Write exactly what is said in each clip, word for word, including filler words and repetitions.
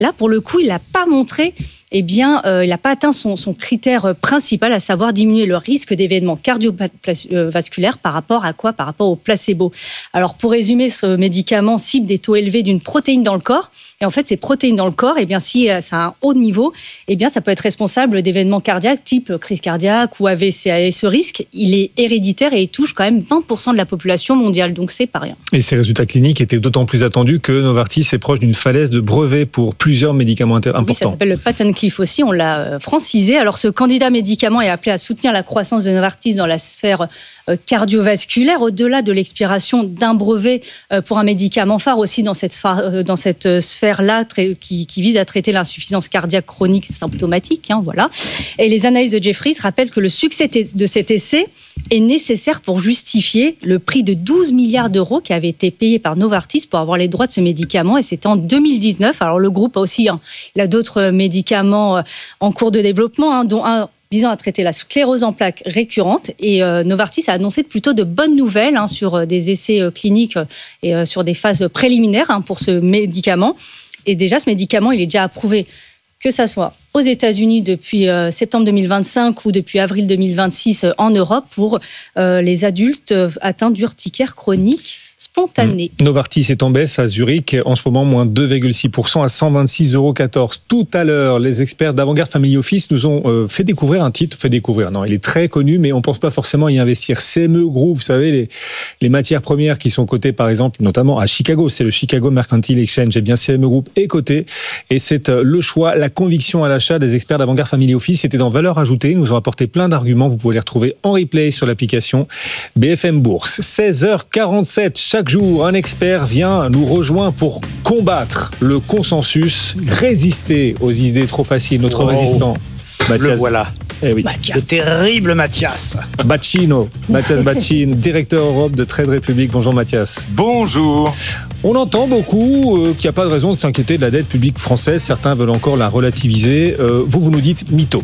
Là, pour le coup, il n'a pas montré, eh bien, euh, il n'a pas atteint son, son critère principal, à savoir diminuer le risque d'événements cardiovasculaires par rapport à quoi ? Par rapport au placebo. Alors, pour résumer, ce médicament cible des taux élevés d'une protéine dans le corps. Et en fait, ces protéines dans le corps, eh bien, si ça a un haut niveau, eh bien, ça peut être responsable d'événements cardiaques type crise cardiaque ou A V C. Et ce risque, il est héréditaire et il touche quand même vingt pour cent de la population mondiale. Donc, c'est pas rien. Et ces résultats cliniques étaient d'autant plus attendus que Novartis est proche d'une falaise de brevets pour plusieurs médicaments importants. Oui, ça s'appelle le patent cliff aussi, on l'a francisé. Alors, ce candidat médicament est appelé à soutenir la croissance de Novartis dans la sphère cardiovasculaire, au-delà de l'expiration d'un brevet pour un médicament phare aussi dans cette, dans cette sphère-là qui, qui vise à traiter l'insuffisance cardiaque chronique symptomatique. Hein, voilà. Et les analyses de Jefferies rappellent que le succès de cet essai est nécessaire pour justifier le prix de douze milliards d'euros qui avait été payé par Novartis pour avoir les droits de ce médicament, et c'était en deux mille dix-neuf. Alors le groupe a aussi, hein, il a d'autres médicaments en cours de développement, hein, dont un visant à traiter la sclérose en plaques récurrente. Et euh, Novartis a annoncé plutôt de bonnes nouvelles hein, sur euh, des essais euh, cliniques et euh, sur des phases préliminaires hein, pour ce médicament. Et déjà, ce médicament, il est déjà approuvé, que ça soit aux États-Unis depuis euh, septembre deux mille vingt-cinq ou depuis avril deux mille vingt-six euh, en Europe pour euh, les adultes euh, atteints d'urticaire chronique spontanée. Mmh. Novartis est en baisse à Zurich, en ce moment moins deux virgule six pour cent à cent vingt-six euros quatorze. Tout à l'heure, les experts d'Avantgarde Family Office nous ont euh, fait découvrir un titre, fait découvrir, non, il est très connu, mais on ne pense pas forcément y investir. C M E Group, vous savez, les, les matières premières qui sont cotées par exemple, notamment à Chicago, c'est le Chicago Mercantile Exchange, et bien C M E Group est coté, et c'est euh, le choix, la conviction à l'achat des experts d'Avantgarde Family Office. C'était dans Valeurs Ajoutées, ils nous ont apporté plein d'arguments, vous pouvez les retrouver en replay sur l'application B F M Bourse. seize heures quarante-sept, chaque jour, un expert vient nous rejoindre pour combattre le consensus, résister aux idées trop faciles. Notre oh, résistant, Mathias. Le voilà. Eh oui. Mathias. Le terrible Mathias. Bacchino, Mathias Bacchino, directeur Europe de Trade Republic. Bonjour Mathias. Bonjour. On entend beaucoup euh, qu'il n'y a pas de raison de s'inquiéter de la dette publique française. Certains veulent encore la relativiser. Euh, vous, vous nous dites mytho.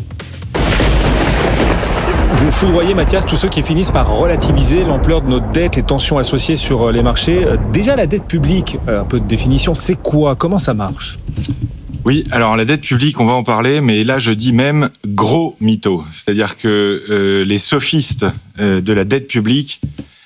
Vous foudroyez, Mathias, tous ceux qui finissent par relativiser l'ampleur de notre dette, les tensions associées sur les marchés. Déjà, la dette publique, un peu de définition, c'est quoi ? Comment ça marche ? Oui, alors la dette publique, on va en parler, mais là, je dis même gros mytho. C'est-à-dire que euh, les sophistes euh, de la dette publique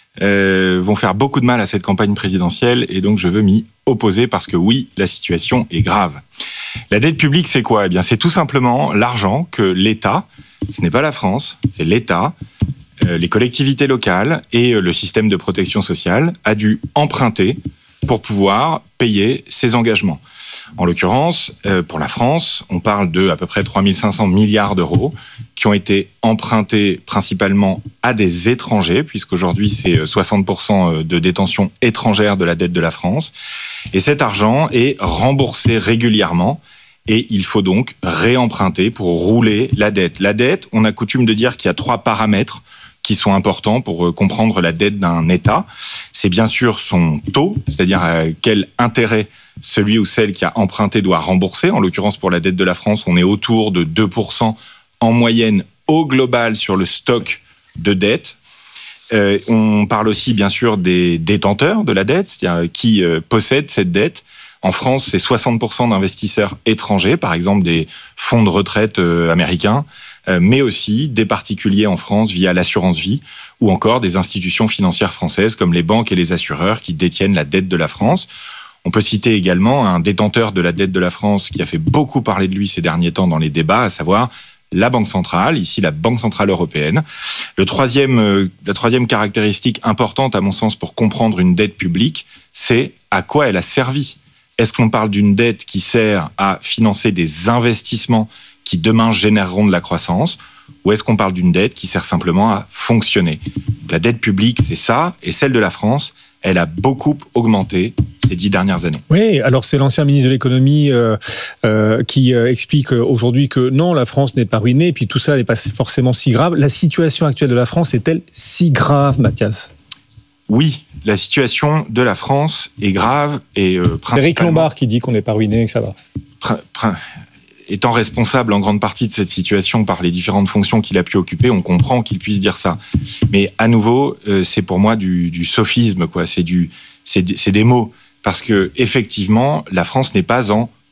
euh, vont faire beaucoup de mal à cette campagne présidentielle, et donc je veux m'y opposer parce que oui, la situation est grave. La dette publique, c'est quoi ? Eh bien, c'est tout simplement l'argent que l'État, ce n'est pas la France, c'est l'État, euh, les collectivités locales et euh, le système de protection sociale a dû emprunter pour pouvoir payer ses engagements. En l'occurrence, euh, pour la France, on parle de à peu près trois mille cinq cents milliards d'euros qui ont été empruntés principalement à des étrangers, puisqu'aujourd'hui c'est soixante pour cent de détention étrangère de la dette de la France. Et cet argent est remboursé régulièrement. Et il faut donc réemprunter pour rouler la dette. La dette, on a coutume de dire qu'il y a trois paramètres qui sont importants pour comprendre la dette d'un État. C'est bien sûr son taux, c'est-à-dire quel intérêt celui ou celle qui a emprunté doit rembourser. En l'occurrence, pour la dette de la France, on est autour de deux pour cent en moyenne au global sur le stock de dette. Euh, on parle aussi bien sûr des détenteurs de la dette, c'est-à-dire qui euh, possèdent cette dette. En France, c'est soixante pour cent d'investisseurs étrangers, par exemple des fonds de retraite euh, américains, euh, mais aussi des particuliers en France via l'assurance vie, ou encore des institutions financières françaises comme les banques et les assureurs qui détiennent la dette de la France. On peut citer également un détenteur de la dette de la France qui a fait beaucoup parler de lui ces derniers temps dans les débats, à savoir la Banque centrale, ici la Banque centrale européenne. Le troisième, euh, la troisième caractéristique importante, à mon sens, pour comprendre une dette publique, c'est à quoi elle a servi. Est-ce qu'on parle d'une dette qui sert à financer des investissements qui demain généreront de la croissance, ou est-ce qu'on parle d'une dette qui sert simplement à fonctionner ? La dette publique, c'est ça, et celle de la France, elle a beaucoup augmenté ces dix dernières années. Oui, alors c'est l'ancien ministre de l'économie euh, euh, qui euh, explique aujourd'hui que non, la France n'est pas ruinée, et puis tout ça n'est pas forcément si grave. La situation actuelle de la France est-elle si grave, Mathias ? Oui, la situation de la France est grave et euh, principalement... C'est Eric Lombard qui dit qu'on n'est pas ruiné, que ça va. Pr- pr- étant responsable en grande partie de cette situation par les différentes fonctions qu'il a pu occuper, on comprend qu'il puisse dire ça. Mais à nouveau, euh, c'est pour moi du, du sophisme, quoi. C'est, du, c'est, c'est des mots. Parce que effectivement, la France n'est pas en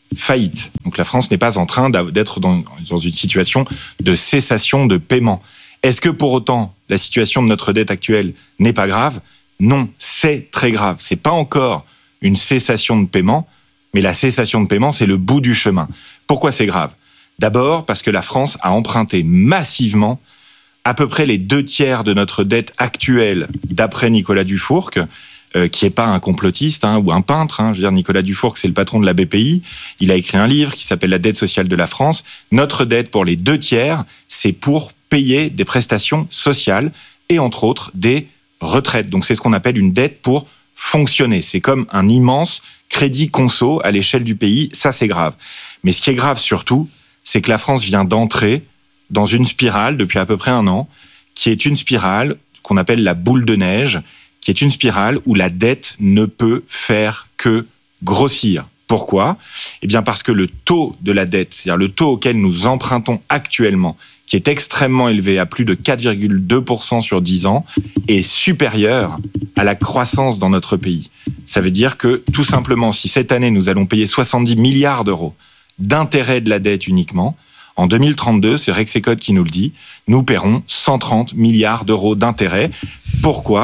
faillite. Donc la France n'est pas en train d'être dans, dans une situation de cessation de paiement. Est-ce que pour autant la situation de notre dette actuelle n'est pas grave ? Non, c'est très grave. C'est pas encore une cessation de paiement, mais la cessation de paiement, c'est le bout du chemin. Pourquoi c'est grave ? D'abord parce que la France a emprunté massivement à peu près les deux tiers de notre dette actuelle, d'après Nicolas Dufourcq, euh, qui n'est pas un complotiste hein, ou un peintre. Hein. Je veux dire, Nicolas Dufourcq, c'est le patron de la B P I. Il a écrit un livre qui s'appelle « La dette sociale de la France ». Notre dette, pour les deux tiers, c'est pour payer des prestations sociales et, entre autres, des retraites. Donc, c'est ce qu'on appelle une dette pour fonctionner. C'est comme un immense crédit conso à l'échelle du pays. Ça, c'est grave. Mais ce qui est grave surtout, c'est que la France vient d'entrer dans une spirale depuis à peu près un an, qui est une spirale qu'on appelle la boule de neige, qui est une spirale où la dette ne peut faire que grossir. Pourquoi ? Eh bien parce que le taux de la dette, c'est-à-dire le taux auquel nous empruntons actuellement, qui est extrêmement élevé, à plus de quatre virgule deux pour cent sur dix ans, est supérieur à la croissance dans notre pays. Ça veut dire que, tout simplement, si cette année, nous allons payer soixante-dix milliards d'euros d'intérêt de la dette uniquement, en deux mille trente-deux, c'est Rexecode qui nous le dit, nous paierons cent trente milliards d'euros d'intérêt. Pourquoi ?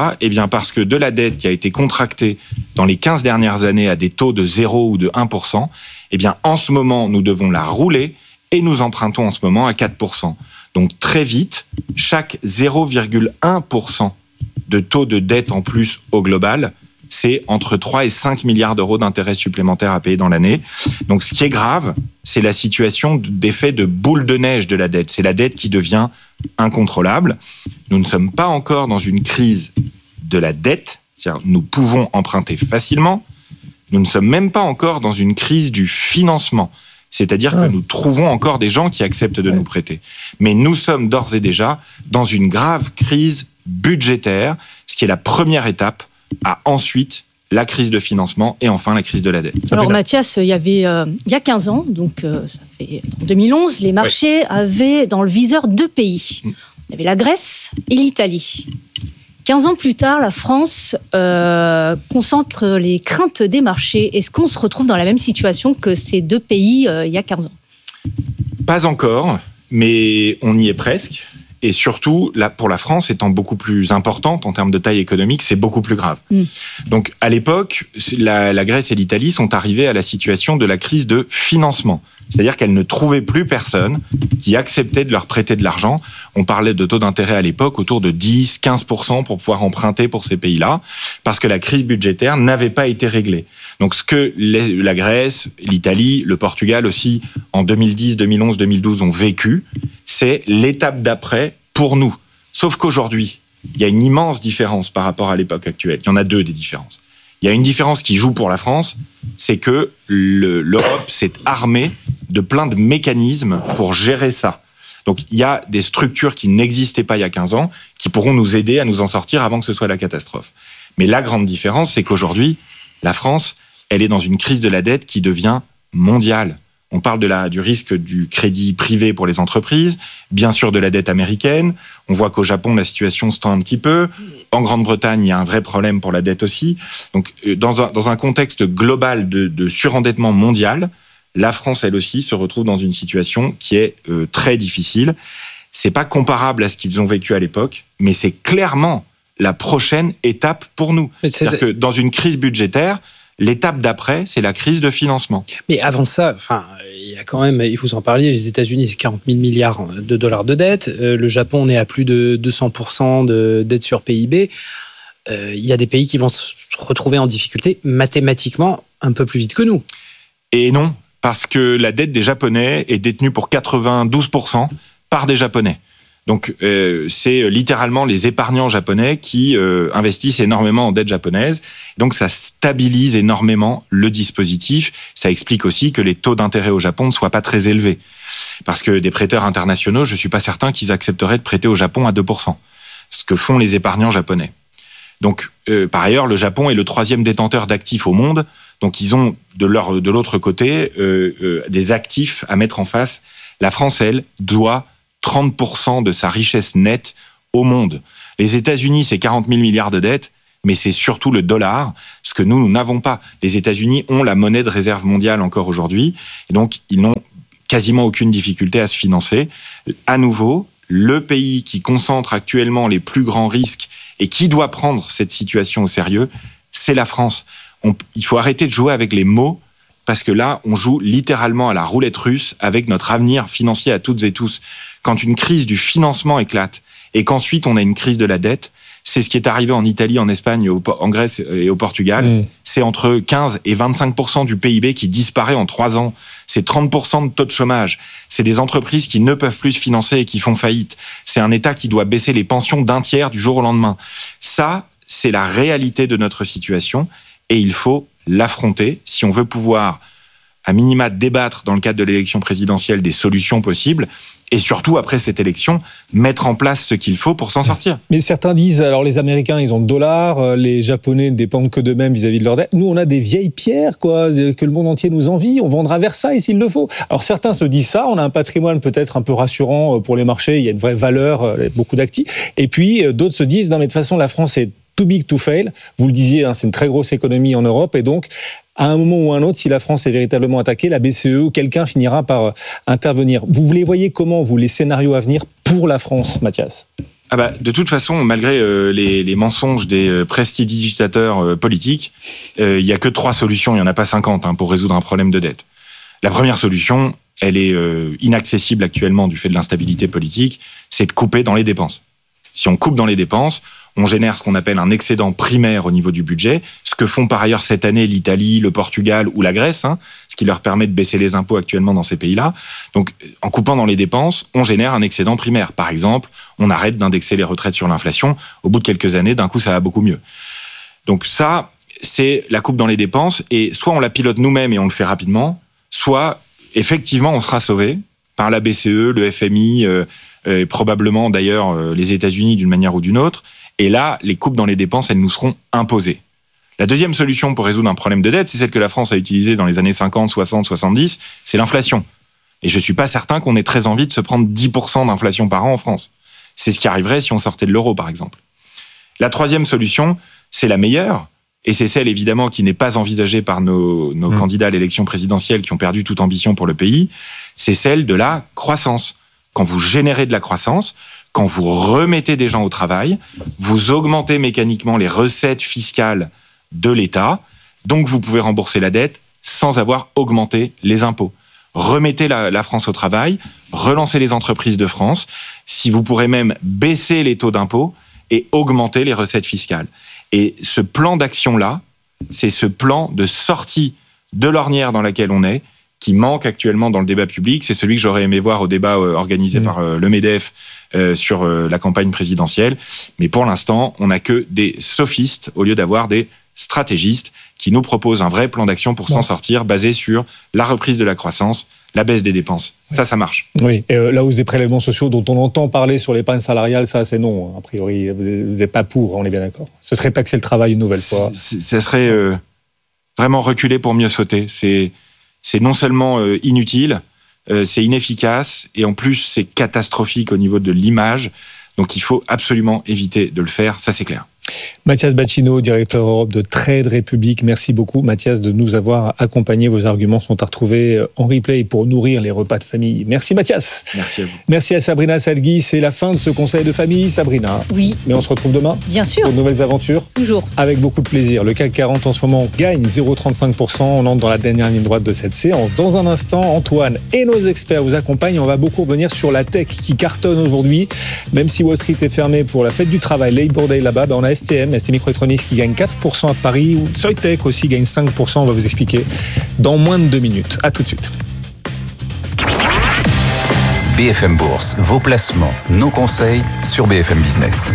Eh bien parce que de la dette qui a été contractée dans les quinze dernières années à des taux de zéro ou de un pour cent, eh bien en ce moment, nous devons la rouler et nous empruntons en ce moment à quatre pour cent. Donc très vite, chaque zéro virgule un pour cent de taux de dette en plus au global, c'est entre trois et cinq milliards d'euros d'intérêts supplémentaires à payer dans l'année. Donc ce qui est grave, c'est la situation d'effet de boule de neige de la dette. C'est la dette qui devient incontrôlable. Nous ne sommes pas encore dans une crise de la dette, c'est-à-dire nous pouvons emprunter facilement. Nous ne sommes même pas encore dans une crise du financement, c'est-à-dire ouais. que nous trouvons encore des gens qui acceptent de ouais. nous prêter. Mais nous sommes d'ores et déjà dans une grave crise budgétaire, ce qui est la première étape à ensuite la crise de financement et enfin la crise de la dette. Alors Mathias, il y avait euh, il y a quinze ans, donc euh, ça fait en deux mille onze, les marchés oui. avaient dans le viseur deux pays. Il y avait la Grèce et l'Italie. quinze ans plus tard, la France euh, concentre les craintes des marchés. Est-ce qu'on se retrouve dans la même situation que ces deux pays euh, il y a quinze ans ? Pas encore, mais on y est presque. Et surtout, là, pour la France, étant beaucoup plus importante en termes de taille économique, c'est beaucoup plus grave. Mm. Donc, à l'époque, la, la Grèce et l'Italie sont arrivées à la situation de la crise de financement. C'est-à-dire qu'elles ne trouvaient plus personne qui acceptait de leur prêter de l'argent. On parlait de taux d'intérêt à l'époque autour de dix à quinze pour cent pour pouvoir emprunter pour ces pays-là, parce que la crise budgétaire n'avait pas été réglée. Donc ce que les, la Grèce, l'Italie, le Portugal aussi, en deux mille dix, deux mille onze, deux mille douze ont vécu, c'est l'étape d'après pour nous. Sauf qu'aujourd'hui, il y a une immense différence par rapport à l'époque actuelle. Il y en a deux des différences. Il y a une différence qui joue pour la France, c'est que le, l'Europe s'est armée de plein de mécanismes pour gérer ça. Donc il y a des structures qui n'existaient pas il y a quinze ans, qui pourront nous aider à nous en sortir avant que ce soit la catastrophe. Mais la grande différence, c'est qu'aujourd'hui, la France, elle est dans une crise de la dette qui devient mondiale. On parle de la, du risque du crédit privé pour les entreprises, bien sûr de la dette américaine. On voit qu'au Japon, la situation se tend un petit peu. En Grande-Bretagne, il y a un vrai problème pour la dette aussi. Donc, dans un, dans un contexte global de, de surendettement mondial, la France, elle aussi, se retrouve dans une situation qui est euh, très difficile. C'est pas comparable à ce qu'ils ont vécu à l'époque, mais c'est clairement la prochaine étape pour nous. C'est, C'est-à-dire que dans une crise budgétaire, l'étape d'après, c'est la crise de financement. Mais avant ça, enfin, il y a quand même, il faut en parler, les États-Unis, c'est quarante mille milliards de dollars de dette. Euh, le Japon, on est à plus de deux cents pour cent de dette sur P I B. Euh, il y a des pays qui vont se retrouver en difficulté mathématiquement un peu plus vite que nous. Et non, parce que la dette des Japonais est détenue pour quatre-vingt-douze pour cent par des Japonais. Donc, euh, c'est littéralement les épargnants japonais qui euh, investissent énormément en dette japonaise. Donc, ça stabilise énormément le dispositif. Ça explique aussi que les taux d'intérêt au Japon ne soient pas très élevés. Parce que des prêteurs internationaux, je ne suis pas certain qu'ils accepteraient de prêter au Japon à deux pour cent. Ce que font les épargnants japonais. Donc, euh, par ailleurs, le Japon est le troisième détenteur d'actifs au monde. Donc, ils ont de, leur, de l'autre côté euh, euh, des actifs à mettre en face. La France, elle, doit trente pour cent de sa richesse nette au monde. Les États-Unis, c'est quarante mille milliards de dettes. mais c'est surtout le dollar, ce que nous, nous n'avons pas. Les États-Unis ont la monnaie de réserve mondiale encore aujourd'hui, et donc ils n'ont quasiment aucune difficulté à se financer. À nouveau, le pays qui concentre actuellement les plus grands risques et qui doit prendre cette situation au sérieux, c'est la France. On, il faut arrêter de jouer avec les mots, parce que là, on joue littéralement à la roulette russe avec notre avenir financier à toutes et tous. Quand une crise du financement éclate et qu'ensuite on a une crise de la dette, c'est ce qui est arrivé en Italie, en Espagne, en Grèce et au Portugal. Mmh. C'est entre quinze et vingt-cinq pour cent du P I B qui disparaît en trois ans. C'est trente pour cent de taux de chômage. C'est des entreprises qui ne peuvent plus se financer et qui font faillite. C'est un État qui doit baisser les pensions d'un tiers du jour au lendemain. Ça, c'est la réalité de notre situation et il faut l'affronter si on veut pouvoir, à minima, débattre dans le cadre de l'élection présidentielle des solutions possibles et surtout, après cette élection, mettre en place ce qu'il faut pour s'en sortir. Mais certains disent, alors les Américains, ils ont le dollar, les Japonais ne dépendent que d'eux-mêmes vis-à-vis de leur dette. Nous, on a des vieilles pierres, quoi, que le monde entier nous envie. On vendra Versailles s'il le faut. Alors certains se disent ça, on a un patrimoine peut-être un peu rassurant pour les marchés, il y a une vraie valeur, beaucoup d'actifs. Et puis, d'autres se disent, non mais de toute façon, la France est too big to fail. Vous le disiez, hein, c'est une très grosse économie en Europe et donc, à un moment ou un autre, si la France est véritablement attaquée, la B C E ou quelqu'un finira par intervenir. Vous les voyez comment, vous, les scénarios à venir pour la France, Mathias ? Ah bah, de toute façon, malgré euh, les, les mensonges des euh, prestidigitateurs euh, politiques, il euh, n'y a que trois solutions, il n'y en a pas cinquante hein, pour résoudre un problème de dette. La première solution, elle est euh, inaccessible actuellement du fait de l'instabilité politique, c'est de couper dans les dépenses. Si on coupe dans les dépenses, on génère ce qu'on appelle un excédent primaire au niveau du budget, ce que font par ailleurs cette année l'Italie, le Portugal ou la Grèce, hein, ce qui leur permet de baisser les impôts actuellement dans ces pays-là. Donc, en coupant dans les dépenses, on génère un excédent primaire. Par exemple, on arrête d'indexer les retraites sur l'inflation. Au bout de quelques années, d'un coup, ça va beaucoup mieux. Donc ça, c'est la coupe dans les dépenses. Et soit on la pilote nous-mêmes et on le fait rapidement, soit, effectivement, on sera sauvé par la B C E, le F M I, euh, et probablement d'ailleurs euh, les États-Unis d'une manière ou d'une autre. Et là, les coupes dans les dépenses, elles nous seront imposées. La deuxième solution pour résoudre un problème de dette, c'est celle que la France a utilisée dans les années cinquante, soixante, soixante-dix, c'est l'inflation. Et je ne suis pas certain qu'on ait très envie de se prendre dix pour cent d'inflation par an en France. C'est ce qui arriverait si on sortait de l'euro, par exemple. La troisième solution, c'est la meilleure, et c'est celle, évidemment, qui n'est pas envisagée par nos, nos mmh. candidats à l'élection présidentielle qui ont perdu toute ambition pour le pays, c'est celle de la croissance. Quand vous générez de la croissance, quand vous remettez des gens au travail, vous augmentez mécaniquement les recettes fiscales de l'État, donc vous pouvez rembourser la dette sans avoir augmenté les impôts. Remettez la, la France au travail, relancez les entreprises de France, si vous pourrez même baisser les taux d'impôt et augmenter les recettes fiscales. Et ce plan d'action-là, c'est ce plan de sortie de l'ornière dans laquelle on est, qui manque actuellement dans le débat public. C'est celui que j'aurais aimé voir au débat organisé mmh. par le MEDEF euh, sur euh, la campagne présidentielle. Mais pour l'instant, on n'a que des sophistes au lieu d'avoir des stratégistes qui nous proposent un vrai plan d'action pour bon. s'en sortir, basé sur la reprise de la croissance, la baisse des dépenses. Oui. Ça, ça marche. Oui, et euh, la hausse des prélèvements sociaux dont on entend parler sur l'épargne salariale, ça, c'est non. A priori, vous n'êtes pas pour, on est bien d'accord. Ce serait taxer le travail une nouvelle fois. Ça serait euh, vraiment reculer pour mieux sauter. C'est... C'est non seulement euh, inutile, euh, c'est inefficace et en plus c'est catastrophique au niveau de l'image. Donc il faut absolument éviter de le faire, ça c'est clair. Mathias Bacchino, directeur Europe de Trade Republic. Merci beaucoup, Mathias, de nous avoir accompagnés. Vos arguments sont à retrouver en replay pour nourrir les repas de famille. Merci, Mathias. Merci à vous. Merci à Sabrina Salgui. C'est la fin de ce conseil de famille, Sabrina. Oui. Mais on se retrouve demain. Bien sûr. Pour de nouvelles aventures. Toujours. Avec beaucoup de plaisir. Le C A C quarante en ce moment gagne zéro virgule trente-cinq pour cent. On entre dans la dernière ligne droite de cette séance. Dans un instant, Antoine et nos experts vous accompagnent. On va beaucoup revenir sur la tech qui cartonne aujourd'hui. Même si Wall Street est fermé pour la fête du travail, Labor Day là-bas, ben on a S T M, S T Microelectronics qui gagne quatre pour cent à Paris, ou Soitec aussi gagne cinq pour cent. On va vous expliquer dans moins de deux minutes. À tout de suite. B F M Bourse, vos placements, nos conseils sur B F M Business.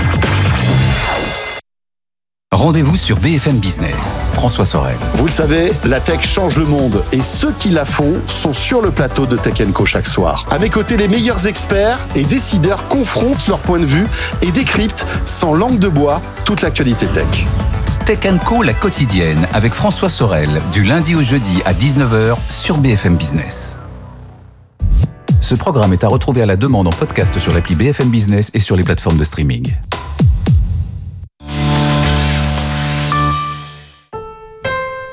Rendez-vous sur B F M Business. François Sorel. Vous le savez, la tech change le monde et ceux qui la font sont sur le plateau de Tech and Co chaque soir. À mes côtés, les meilleurs experts et décideurs confrontent leur point de vue et décryptent sans langue de bois toute l'actualité tech. Tech and Co, la quotidienne, avec François Sorel, du lundi au jeudi à dix-neuf heures sur B F M Business. Ce programme est à retrouver à la demande en podcast sur l'appli B F M Business et sur les plateformes de streaming.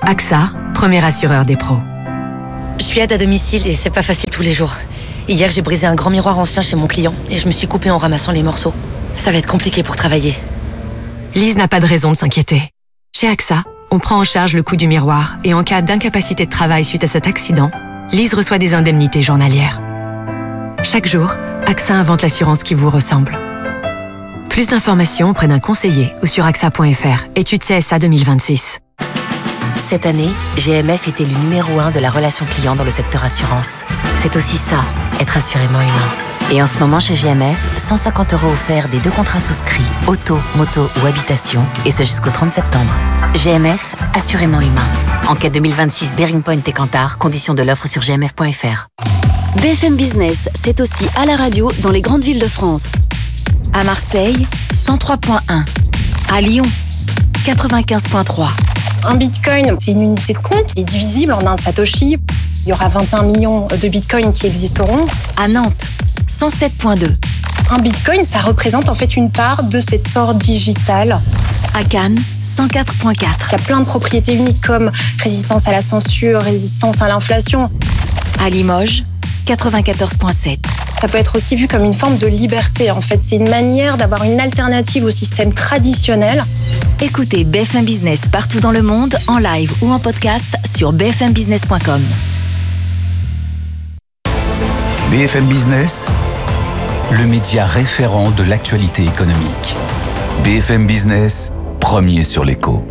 A X A, premier assureur des pros. Je suis aide à domicile et c'est pas facile tous les jours. Hier, j'ai brisé un grand miroir ancien chez mon client et je me suis coupée en ramassant les morceaux. Ça va être compliqué pour travailler. Lise n'a pas de raison de s'inquiéter. Chez A X A, on prend en charge le coût du miroir et en cas d'incapacité de travail suite à cet accident, Lise reçoit des indemnités journalières. Chaque jour, A X A invente l'assurance qui vous ressemble. Plus d'informations auprès d'un conseiller ou sur A X A point F R. Étude C S A deux mille vingt-six. Cette année, G M F était le numéro un de la relation client dans le secteur assurance. C'est aussi ça, être assurément humain. Et en ce moment, chez G M F, cent cinquante euros offerts des deux contrats souscrits, auto, moto ou habitation, et ce jusqu'au trente septembre. G M F, assurément humain. Enquête deux mille vingt-six, Bearing Point et Kantar, conditions de l'offre sur g m f point f r. B F M Business, c'est aussi à la radio dans les grandes villes de France. À Marseille, cent trois point un. À Lyon, quatre-vingt-quinze point trois. Un bitcoin, c'est une unité de compte qui est divisible en un satoshi. Il y aura vingt et un millions de bitcoins qui existeront. À Nantes, cent sept point deux. Un bitcoin, ça représente en fait une part de cet or digital. À Cannes, cent quatre point quatre. Il y a plein de propriétés uniques comme résistance à la censure, résistance à l'inflation. À Limoges, quatre-vingt-quatorze point sept. Ça peut être aussi vu comme une forme de liberté. En fait, c'est une manière d'avoir une alternative au système traditionnel. Écoutez B F M Business partout dans le monde, en live ou en podcast sur b f m business point com. B F M Business, le média référent de l'actualité économique. B F M Business, premier sur l'écho.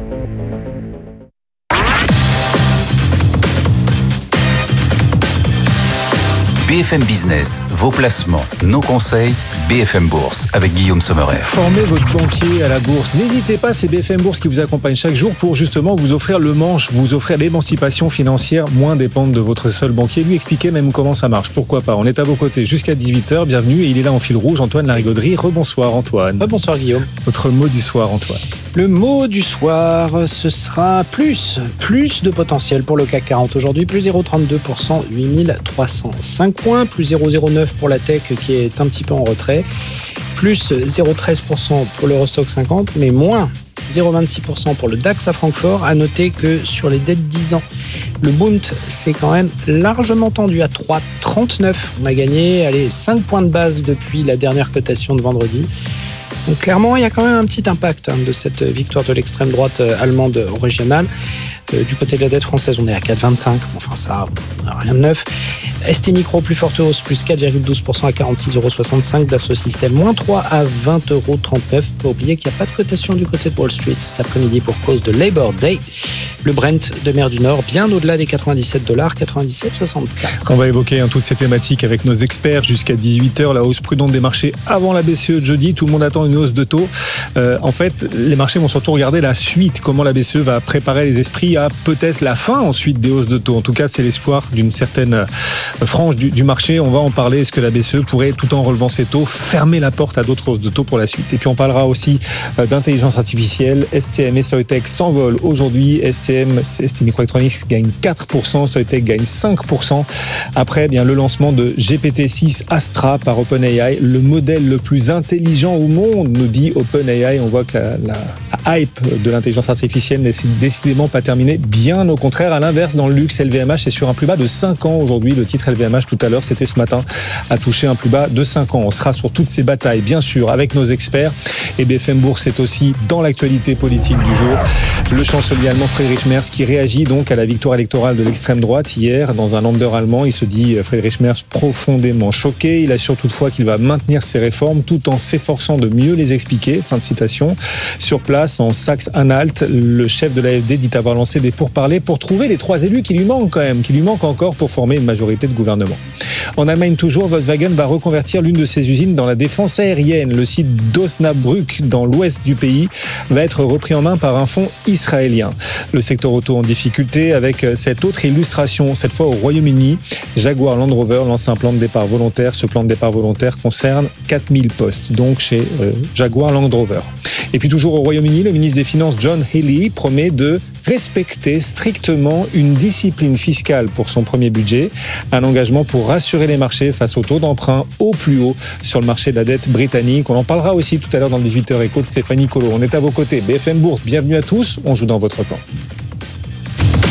B F M Business, vos placements, nos conseils, B F M Bourse avec Guillaume Sommerer. Formez votre banquier à la bourse. N'hésitez pas, c'est B F M Bourse qui vous accompagne chaque jour pour justement vous offrir le manche, vous offrir l'émancipation financière, moins dépendre de votre seul banquier, lui expliquer même comment ça marche. Pourquoi pas? On est à vos côtés jusqu'à dix-huit heures. Bienvenue, et il est là en fil rouge, Antoine Larigauderie. Rebonsoir Antoine. Bonsoir Guillaume. Votre mot du soir, Antoine. Le mot du soir, ce sera plus. Plus de potentiel pour le C A C quarante aujourd'hui, plus zéro virgule trente-deux pour cent, huit mille trois cent cinq points, plus zéro virgule zéro neuf pour la tech qui est un petit peu en retrait, plus zéro virgule treize pour cent pour l'Eurostoxx cinquante, mais moins zéro virgule vingt-six pour cent pour le DAX à Francfort. À noter que sur les dettes dix ans, le Bund s'est quand même largement tendu à trois virgule trente-neuf. On a gagné allez, cinq points de base depuis la dernière cotation de vendredi. Donc clairement, il y a quand même un petit impact hein, de cette victoire de l'extrême droite euh, allemande régionale. Euh, du côté de la dette française, on est à quatre virgule vingt-cinq. Enfin, ça, rien de neuf. S T Micro, plus forte hausse, plus quatre virgule douze pour cent à quarante-six euros soixante-cinq. Dassault Systèmes, moins trois à vingt euros trente-neuf. Faut pas oublier qu'il n'y a pas de cotation du côté de Wall Street cet après-midi pour cause de Labor Day. Le Brent de mer du Nord, bien au-delà des quatre-vingt-dix-sept dollars, quatre-vingt-dix-sept virgule soixante-quatre. On va évoquer hein, toutes ces thématiques avec nos experts jusqu'à dix-huit heures. La hausse prudente des marchés avant la B C E de jeudi. Tout le monde attend une hausse de taux. Euh, en fait, les marchés vont surtout regarder la suite. Comment la B C E va préparer les esprits à peut-être la fin ensuite des hausses de taux. En tout cas, c'est l'espoir d'une certaine frange du, du marché. On va en parler. Est-ce que la B C E pourrait, tout en relevant ses taux, fermer la porte à d'autres hausses de taux pour la suite? Et puis on parlera aussi d'intelligence artificielle. S T M et Soitec s'envolent aujourd'hui. S T M, S T Microelectronics gagne quatre pour cent. Soitec gagne cinq pour cent. Après, eh bien, le lancement de G P T six Astra par OpenAI, le modèle le plus intelligent au monde, nous dit OpenAI. On voit que la, la, la hype de l'intelligence artificielle n'est décidément pas terminée. Bien au contraire, à l'inverse, dans le luxe, L V M H est sur un plus bas de cinq ans aujourd'hui. Le titre L V M H, tout à l'heure, c'était ce matin, a touché un plus bas de cinq ans. On sera sur toutes ces batailles, bien sûr, avec nos experts. Et B F M Bourse est aussi dans l'actualité politique du jour. Le chancelier allemand Friedrich Merz qui réagit donc à la victoire électorale de l'extrême droite hier dans un Länder allemand. Il se dit, Friedrich Merz, profondément choqué. Il assure toutefois qu'il va maintenir ses réformes tout en s'efforçant de mieux les expliquer. Fin de citation. Sur place, en Saxe-Anhalt, le chef de l'A F D dit avoir lancé des pourparlers pour trouver les trois élus qui lui manquent quand même, qui lui manquent encore pour former une majorité de gouvernement. En Allemagne toujours, Volkswagen va reconvertir l'une de ses usines dans la défense aérienne. Le site d'Osnabrück, dans l'ouest du pays, va être repris en main par un fonds israélien. Le secteur auto en difficulté avec cette autre illustration, cette fois au Royaume-Uni. Jaguar Land Rover lance un plan de départ volontaire. Ce plan de départ volontaire concerne quatre mille postes, donc chez euh, Jaguar Land Rover. Et puis toujours au Royaume-Uni, le ministre des Finances John Healey promet de respecter strictement une discipline fiscale pour son premier budget, un engagement pour rassurer les marchés face au taux d'emprunt au plus haut sur le marché de la dette britannique. On en parlera aussi tout à l'heure dans le dix-huit heures écho de Stéphanie Colo. On est à vos côtés. B F M Bourse, bienvenue à tous. On joue dans votre camp.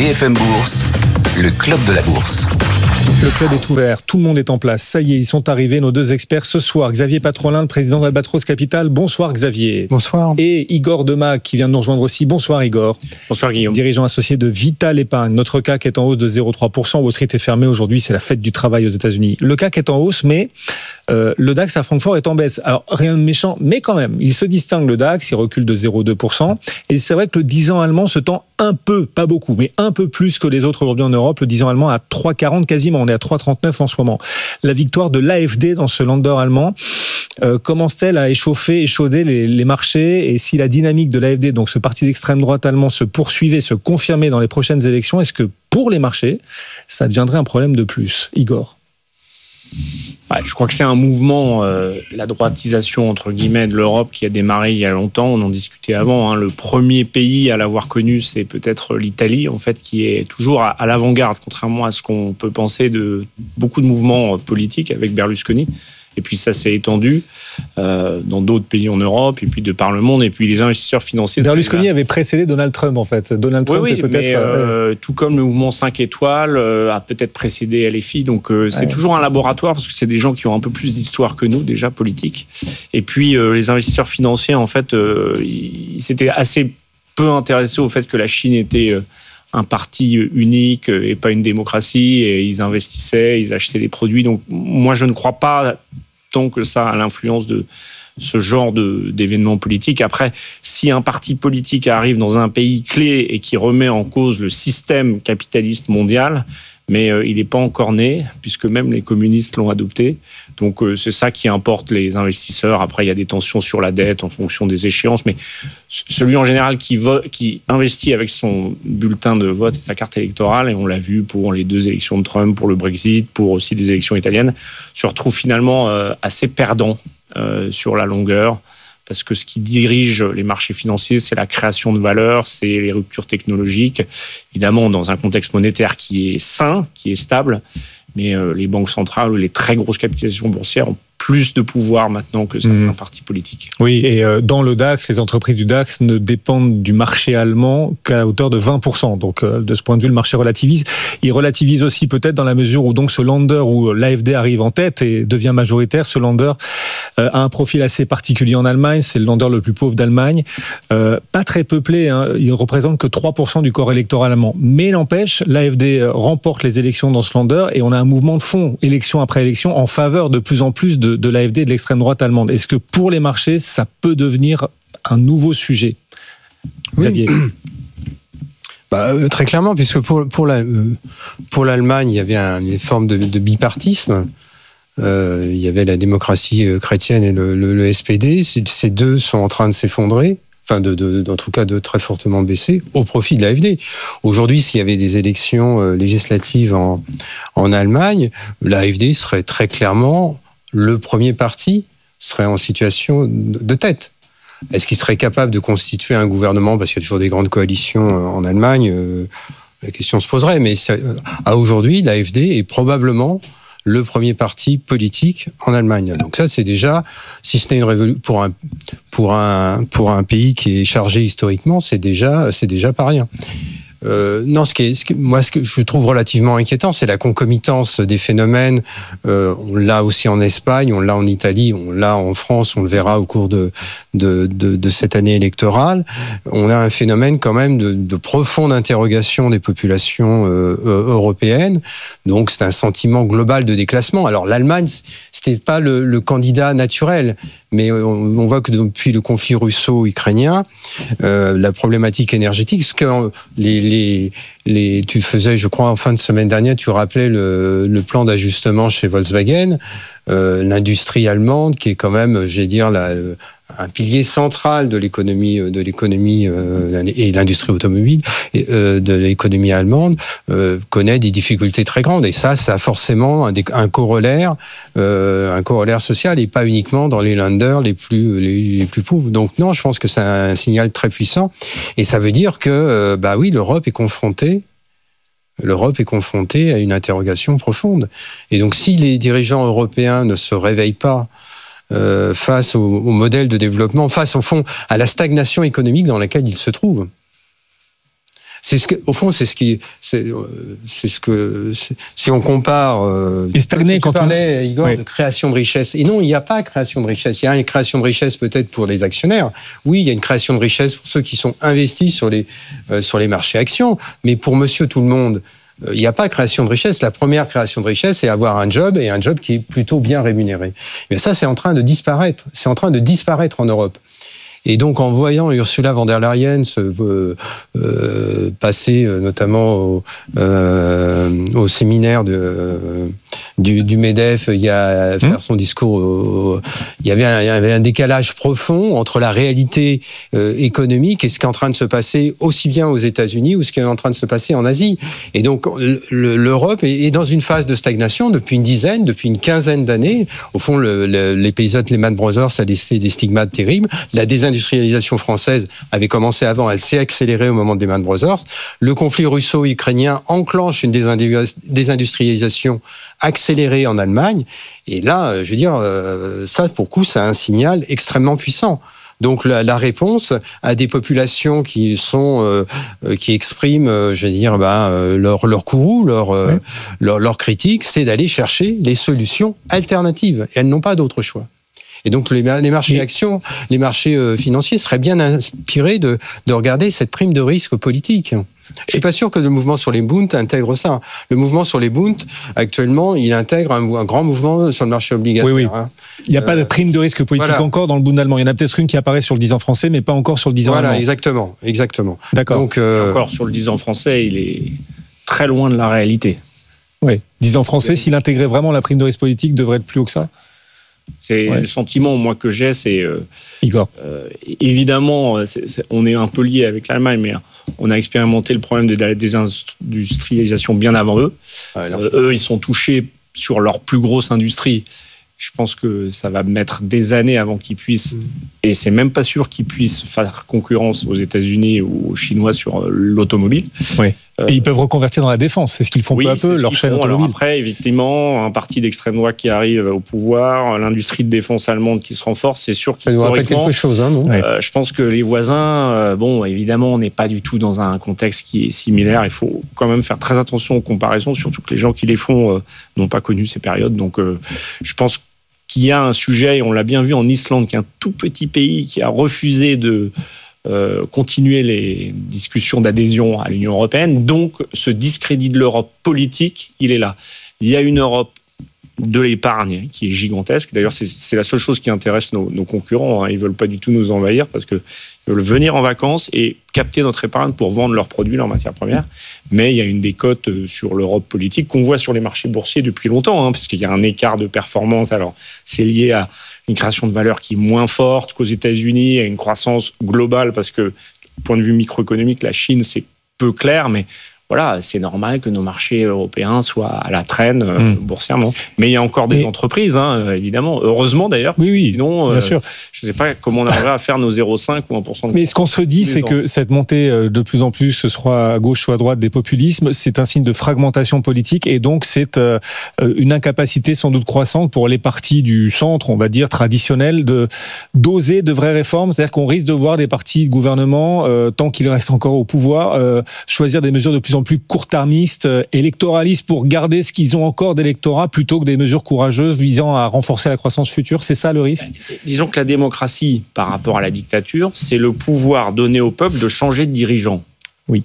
B F M Bourse, le club de la bourse. Le club est ouvert, tout le monde est en place. Ça y est, ils sont arrivés, nos deux experts ce soir. Xavier Patrolin, le président d'Albatros Capital. Bonsoir Xavier. Bonsoir. Et Igor Demac qui vient de nous rejoindre aussi. Bonsoir Igor. Bonsoir Guillaume. Dirigeant associé de Vital Épargne. Notre C A C est en hausse de zéro virgule trois pour cent. Wall Street est fermé aujourd'hui, c'est la fête du travail aux États-Unis. Le C A C est en hausse, mais euh, le DAX à Francfort est en baisse. Alors rien de méchant, mais quand même, il se distingue le DAX, il recule de zéro virgule deux pour cent. Et c'est vrai que le dix ans allemand se tend un peu, pas beaucoup, mais un peu plus que les autres aujourd'hui en Europe. Le dix ans allemand à trois virgule quarante quasiment, on est à trois virgule trente-neuf en ce moment. La victoire de l'A F D dans ce Länder allemand euh, commence-t-elle à échauffer, échauder les, les marchés? Et si la dynamique de l'A F D, donc ce parti d'extrême droite allemand, se poursuivait, se confirmait dans les prochaines élections, est-ce que pour les marchés, ça deviendrait un problème de plus? Igor? Ouais, je crois que c'est un mouvement, euh, la droitisation entre guillemets de l'Europe qui a démarré il y a longtemps. On en discutait avant. Hein. Le premier pays à l'avoir connu, c'est peut-être l'Italie, en fait, qui est toujours à, à l'avant-garde, contrairement à ce qu'on peut penser de beaucoup de mouvements politiques avec Berlusconi. Et puis ça s'est étendu euh, dans d'autres pays en Europe, et puis de par le monde, et puis les investisseurs financiers. Berlusconi avait précédé Donald Trump, en fait. Donald Trump oui, oui, est peut-être... Mais, euh, tout comme le mouvement cinq étoiles euh, a peut-être précédé L F I, donc euh, c'est ouais. toujours un laboratoire, parce que c'est des gens qui ont un peu plus d'histoire que nous, déjà, politique. Et puis euh, les investisseurs financiers, en fait, euh, ils, ils s'étaient assez peu intéressés au fait que la Chine était... Euh, un parti unique et pas une démocratie, et ils investissaient, ils achetaient des produits. Donc moi, je ne crois pas tant que ça à l'influence de ce genre de, d'événements politiques. Après, si un parti politique arrive dans un pays clé et qui remet en cause le système capitaliste mondial, mais euh, il n'est pas encore né, puisque même les communistes l'ont adopté. Donc euh, c'est ça qui importe les investisseurs. Après, il y a des tensions sur la dette en fonction des échéances, mais celui en général qui, vo- qui investit avec son bulletin de vote et sa carte électorale, et on l'a vu pour les deux élections de Trump, pour le Brexit, pour aussi des élections italiennes, se retrouve finalement euh, assez perdant euh, sur la longueur. Parce que ce qui dirige les marchés financiers, c'est la création de valeur, c'est les ruptures technologiques. Évidemment, dans un contexte monétaire qui est sain, qui est stable, mais euh, les banques centrales ou les très grosses capitalisations boursières ont plus de pouvoir maintenant que certains mmh. partis politiques. Oui, et euh, dans le DAX, les entreprises du DAX ne dépendent du marché allemand qu'à hauteur de vingt pour cent. Donc, euh, de ce point de vue, le marché relativise. Il relativise aussi peut-être dans la mesure où donc ce Länder, où l'A F D arrive en tête et devient majoritaire, ce Länder euh, a un profil assez particulier en Allemagne. C'est le Länder le plus pauvre d'Allemagne. Euh, pas très peuplé, hein. Il ne représente que trois pour cent du corps électoral allemand. Mais n'empêche, l'A F D remporte les élections dans ce Länder et on a un mouvement de fond, élection après élection, en faveur de plus en plus de de l'A F D et de l'extrême droite allemande. Est-ce que pour les marchés, ça peut devenir un nouveau sujet? Xavier? Oui. Bah, euh, très clairement, puisque pour, pour, la, euh, pour l'Allemagne, il y avait un, une forme de, de bipartisme. Euh, il y avait la démocratie chrétienne et le, le, le S P D. Ces deux sont en train de s'effondrer. Enfin, de, de, en tout cas, de très fortement baisser au profit de l'A F D. Aujourd'hui, s'il y avait des élections euh, législatives en, en Allemagne, l'A F D serait très clairement le premier parti, serait en situation de tête. Est-ce qu'il serait capable de constituer un gouvernement? Parce qu'il y a toujours des grandes coalitions en Allemagne, euh, la question se poserait. Mais à aujourd'hui, l'A F D est probablement le premier parti politique en Allemagne. Donc ça, c'est déjà, si ce n'est une révolution pour un pour un pour un pays qui est chargé historiquement, c'est déjà c'est déjà pas rien. Euh, non, ce qui est, ce qui, moi, ce que je trouve relativement inquiétant, c'est la concomitance des phénomènes. Euh, on l'a aussi en Espagne, on l'a en Italie, on l'a en France, on le verra au cours de de, de, de cette année électorale. On a un phénomène quand même de, de profonde interrogation des populations euh, européennes. Donc, c'est un sentiment global de déclassement. Alors, l'Allemagne, c'était pas le, le candidat naturel, mais on, on voit que depuis le conflit russo-ukrainien, euh, la problématique énergétique, ce que les Les, les, tu faisais, je crois, en fin de semaine dernière, tu rappelais le, le plan d'ajustement chez Volkswagen, euh, l'industrie allemande, qui est quand même, je vais dire, la, un pilier central de l'économie, de l'économie euh, et l'industrie automobile et, euh, de l'économie allemande, euh, connaît des difficultés très grandes. Et ça, ça a forcément un, un corollaire, euh, un corollaire social, et pas uniquement dans les Länder les plus les, les plus pauvres. Donc non, je pense que c'est un signal très puissant. Et ça veut dire que, euh, bah oui, l'Europe est confrontée. L'Europe est confrontée à une interrogation profonde. Et donc, si les dirigeants européens ne se réveillent pas euh, face au, au modèle de développement, face au fond à la stagnation économique dans laquelle ils se trouvent, C'est ce que, au fond, c'est ce qui, c'est, c'est ce que, c'est, si on compare. Euh, et stagner quand tu parlais, on... Igor, oui. de création de richesse. Et non, il n'y a pas de création de richesse. Il y a une création de richesse peut-être pour les actionnaires. Oui, il y a une création de richesse pour ceux qui sont investis sur les euh, sur les marchés actions. Mais pour Monsieur Tout le Monde, il n'y a pas de création de richesse. La première création de richesse, c'est avoir un job, et un job qui est plutôt bien rémunéré. Mais ça, c'est en train de disparaître. C'est en train de disparaître en Europe. Et donc, en voyant Ursula von der Leyen se euh, euh, passer, euh, notamment au, euh, au séminaire de, euh, du, du MEDEF, il y a faire mmh. son discours, au, il y avait un, il y avait un décalage profond entre la réalité euh, économique et ce qui est en train de se passer aussi bien aux États-Unis ou ce qui est en train de se passer en Asie. Et donc, le, l'Europe est, est dans une phase de stagnation depuis une dizaine, depuis une quinzaine d'années. Au fond, le, le, l'épisode Lehman Brothers a laissé des stigmates terribles. La désindustrialisation française avait commencé avant, elle s'est accélérée au moment de Lehman Brothers. Le conflit russo-ukrainien enclenche une désindustrialisation accélérée en Allemagne. Et là, je veux dire, ça, pour coup, c'est un signal extrêmement puissant. Donc la, la réponse à des populations qui sont euh, qui expriment, euh, je veux dire, bah, euh, leur leur courroux, leur, euh, oui. leur leur critique, c'est d'aller chercher les solutions alternatives. Et elles n'ont pas d'autre choix. Et donc les, les marchés oui. actions, les marchés euh, financiers seraient bien inspirés de de regarder cette prime de risque politique. Je suis pas sûr que le mouvement sur les bunds intègre ça. Le mouvement sur les bunds, actuellement, il intègre un, un grand mouvement sur le marché obligataire. Oui, oui. Hein. Il n'y a euh, pas de prime de risque politique voilà. encore dans le Bund allemand. Il y en a peut-être une qui apparaît sur le dix ans français, mais pas encore sur le dix ans voilà, allemand. Exactement, exactement. D'accord. Donc, euh... encore sur le dix ans français, il est très loin de la réalité. Oui, dix ans français, s'il intégrait vraiment la prime de risque politique, devrait être plus haut que ça. C'est ouais. le sentiment moi que j'ai, c'est euh, Igor. Euh, évidemment, c'est, c'est, on est un peu lié avec l'Allemagne, mais on a expérimenté le problème de la désindustrialisation bien avant eux. Ouais, euh, eux, ils sont touchés sur leur plus grosse industrie. Je pense que ça va mettre des années avant qu'ils puissent, mmh. et c'est même pas sûr qu'ils puissent faire concurrence aux États-Unis ou aux Chinois sur l'automobile. Oui. Euh, et ils peuvent reconvertir dans la défense, c'est ce qu'ils font oui, peu à peu, leur chaîne automobile. Alors après, effectivement, un parti d'extrême droite qui arrive au pouvoir, l'industrie de défense allemande qui se renforce, c'est sûr qu'il faudrait quelque chose, hein, non euh, je pense que les voisins, euh, bon, évidemment, on n'est pas du tout dans un contexte qui est similaire. Il faut quand même faire très attention aux comparaisons, surtout que les gens qui les font euh, n'ont pas connu ces périodes. Donc, euh, je pense que qu'il y a un sujet, et on l'a bien vu en Islande, qui est un tout petit pays qui a refusé de euh, continuer les discussions d'adhésion à l'Union européenne. Donc, ce discrédit de l'Europe politique, il est là. Il y a une Europe de l'épargne qui est gigantesque. D'ailleurs, c'est, c'est la seule chose qui intéresse nos, nos concurrents. Hein. Ils ne veulent pas du tout nous envahir parce qu'ils veulent venir en vacances et capter notre épargne pour vendre leurs produits, leurs matières premières. Mais il y a une décote sur l'Europe politique qu'on voit sur les marchés boursiers depuis longtemps, hein, parce qu'il y a un écart de performance. Alors, c'est lié à une création de valeur qui est moins forte qu'aux États-Unis, à une croissance globale, parce que, du point de vue microéconomique, la Chine, c'est peu clair, mais voilà, c'est normal que nos marchés européens soient à la traîne euh, mmh. boursièrement. Mais il y a encore des Mais... entreprises, hein, évidemment. Heureusement, d'ailleurs. Oui, oui, sinon, bien euh, sûr. Je ne sais pas comment on arriverait à faire nos zéro virgule cinq ou un pour cent de... Mais ce qu'on se dit, c'est ans. que cette montée de plus en plus, soit à gauche, soit à droite, des populismes, c'est un signe de fragmentation politique et donc c'est euh, une incapacité sans doute croissante pour les partis du centre, on va dire, traditionnels, de, d'oser de vraies réformes. C'est-à-dire qu'on risque de voir des partis de gouvernement, euh, tant qu'ils restent encore au pouvoir, euh, choisir des mesures de plus en plus court-termistes, électoralistes pour garder ce qu'ils ont encore d'électorat plutôt que des mesures courageuses visant à renforcer la croissance future. C'est ça le risque ? Disons que la démocratie, par rapport à la dictature, c'est le pouvoir donné au peuple de changer de dirigeant. Oui.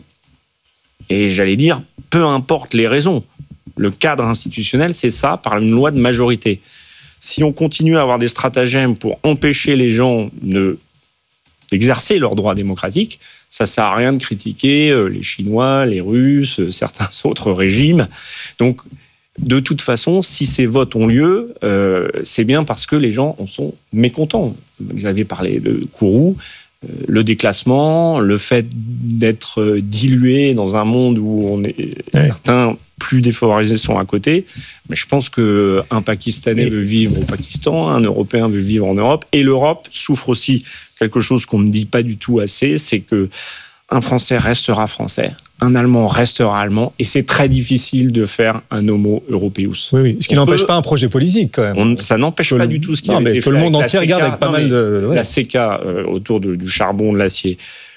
Et j'allais dire, peu importe les raisons. Le cadre institutionnel, c'est ça, par une loi de majorité. Si on continue à avoir des stratagèmes pour empêcher les gens de d'exercer leurs droits démocratiques, ça ne sert à rien de critiquer les Chinois, les Russes, certains autres régimes. Donc, de toute façon, si ces votes ont lieu, euh, c'est bien parce que les gens en sont mécontents. Vous avez parlé de Kourou, euh, le déclassement, le fait d'être dilué dans un monde où on est, ouais. certains plus défavorisés sont à côté. Mais je pense qu'un Pakistanais et... veut vivre au Pakistan, un Européen veut vivre en Europe, et l'Europe souffre aussi quelque chose qu'on ne dit pas du tout assez, c'est que un Français restera Français, un Allemand restera Allemand, et c'est très difficile de faire un homo europeus. Oui, oui. Ce qui on n'empêche peut, pas un projet politique, quand même. On, ça n'empêche que pas le, du tout ce qui non, a été fait. Que le monde entier regarde avec pas non, mal de... Ouais. La C E C A, euh, autour de, du charbon, de l'acier,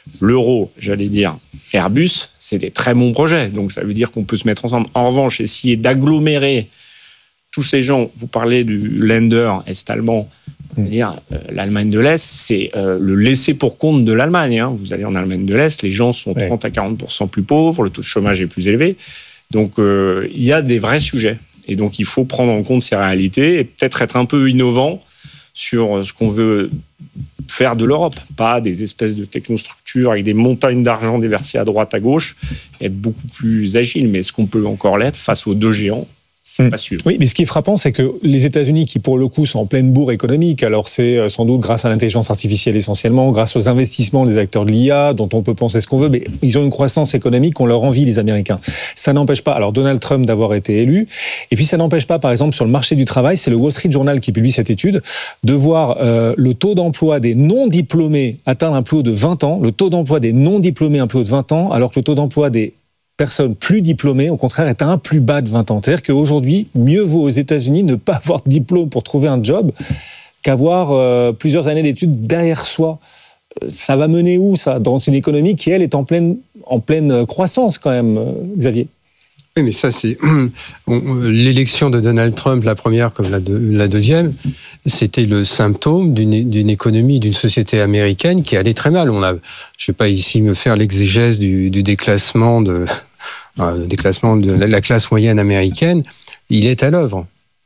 l'euro, j'allais dire, Airbus, c'est des très bons projets. Donc, ça veut dire qu'on peut se mettre ensemble. En revanche, essayer d'agglomérer tous ces gens, vous parlez du Länder est-allemand, c'est-à-dire euh, l'Allemagne de l'Est, c'est euh, le laisser pour compte de l'Allemagne. Hein. Vous allez en Allemagne de l'Est, les gens sont trente à quarante pour cent plus pauvres, le taux de chômage est plus élevé. Donc, euh, il y a des vrais sujets. Et donc, il faut prendre en compte ces réalités et peut-être être un peu innovant sur ce qu'on veut faire de l'Europe. Pas des espèces de technostructures avec des montagnes d'argent déversées à droite, à gauche, être beaucoup plus agile. Mais est-ce qu'on peut encore l'être face aux deux géants ? C'est pas sûr. Oui, mais ce qui est frappant, c'est que les États-Unis, qui pour le coup sont en pleine bourre économique, alors c'est sans doute grâce à l'intelligence artificielle essentiellement, grâce aux investissements des acteurs de l'I A, dont on peut penser ce qu'on veut, mais ils ont une croissance économique qu'on leur envie, les Américains. Ça n'empêche pas, alors Donald Trump d'avoir été élu, et puis ça n'empêche pas, par exemple, sur le marché du travail, c'est le Wall Street Journal qui publie cette étude, de voir euh, le taux d'emploi des non-diplômés atteindre un plus haut de vingt ans, le taux d'emploi des non-diplômés un plus haut de vingt ans, alors que le taux d'emploi des personnes plus diplômées, au contraire, est à un plus bas de vingt ans. C'est-à-dire qu'aujourd'hui, mieux vaut aux États-Unis ne pas avoir de diplôme pour trouver un job qu'avoir euh, plusieurs années d'études derrière soi. Ça va mener où, ça, dans une économie qui, elle, est en pleine, en pleine croissance, quand même, Xavier ? Oui, mais ça, c'est l'élection de Donald Trump, la première comme la, deux, la deuxième, c'était le symptôme d'une, d'une économie, d'une société américaine qui allait très mal. On a, je ne vais pas ici me faire l'exégèse du, du déclassement de, euh, déclassement de la, la classe moyenne américaine. Il est à l'œuvre.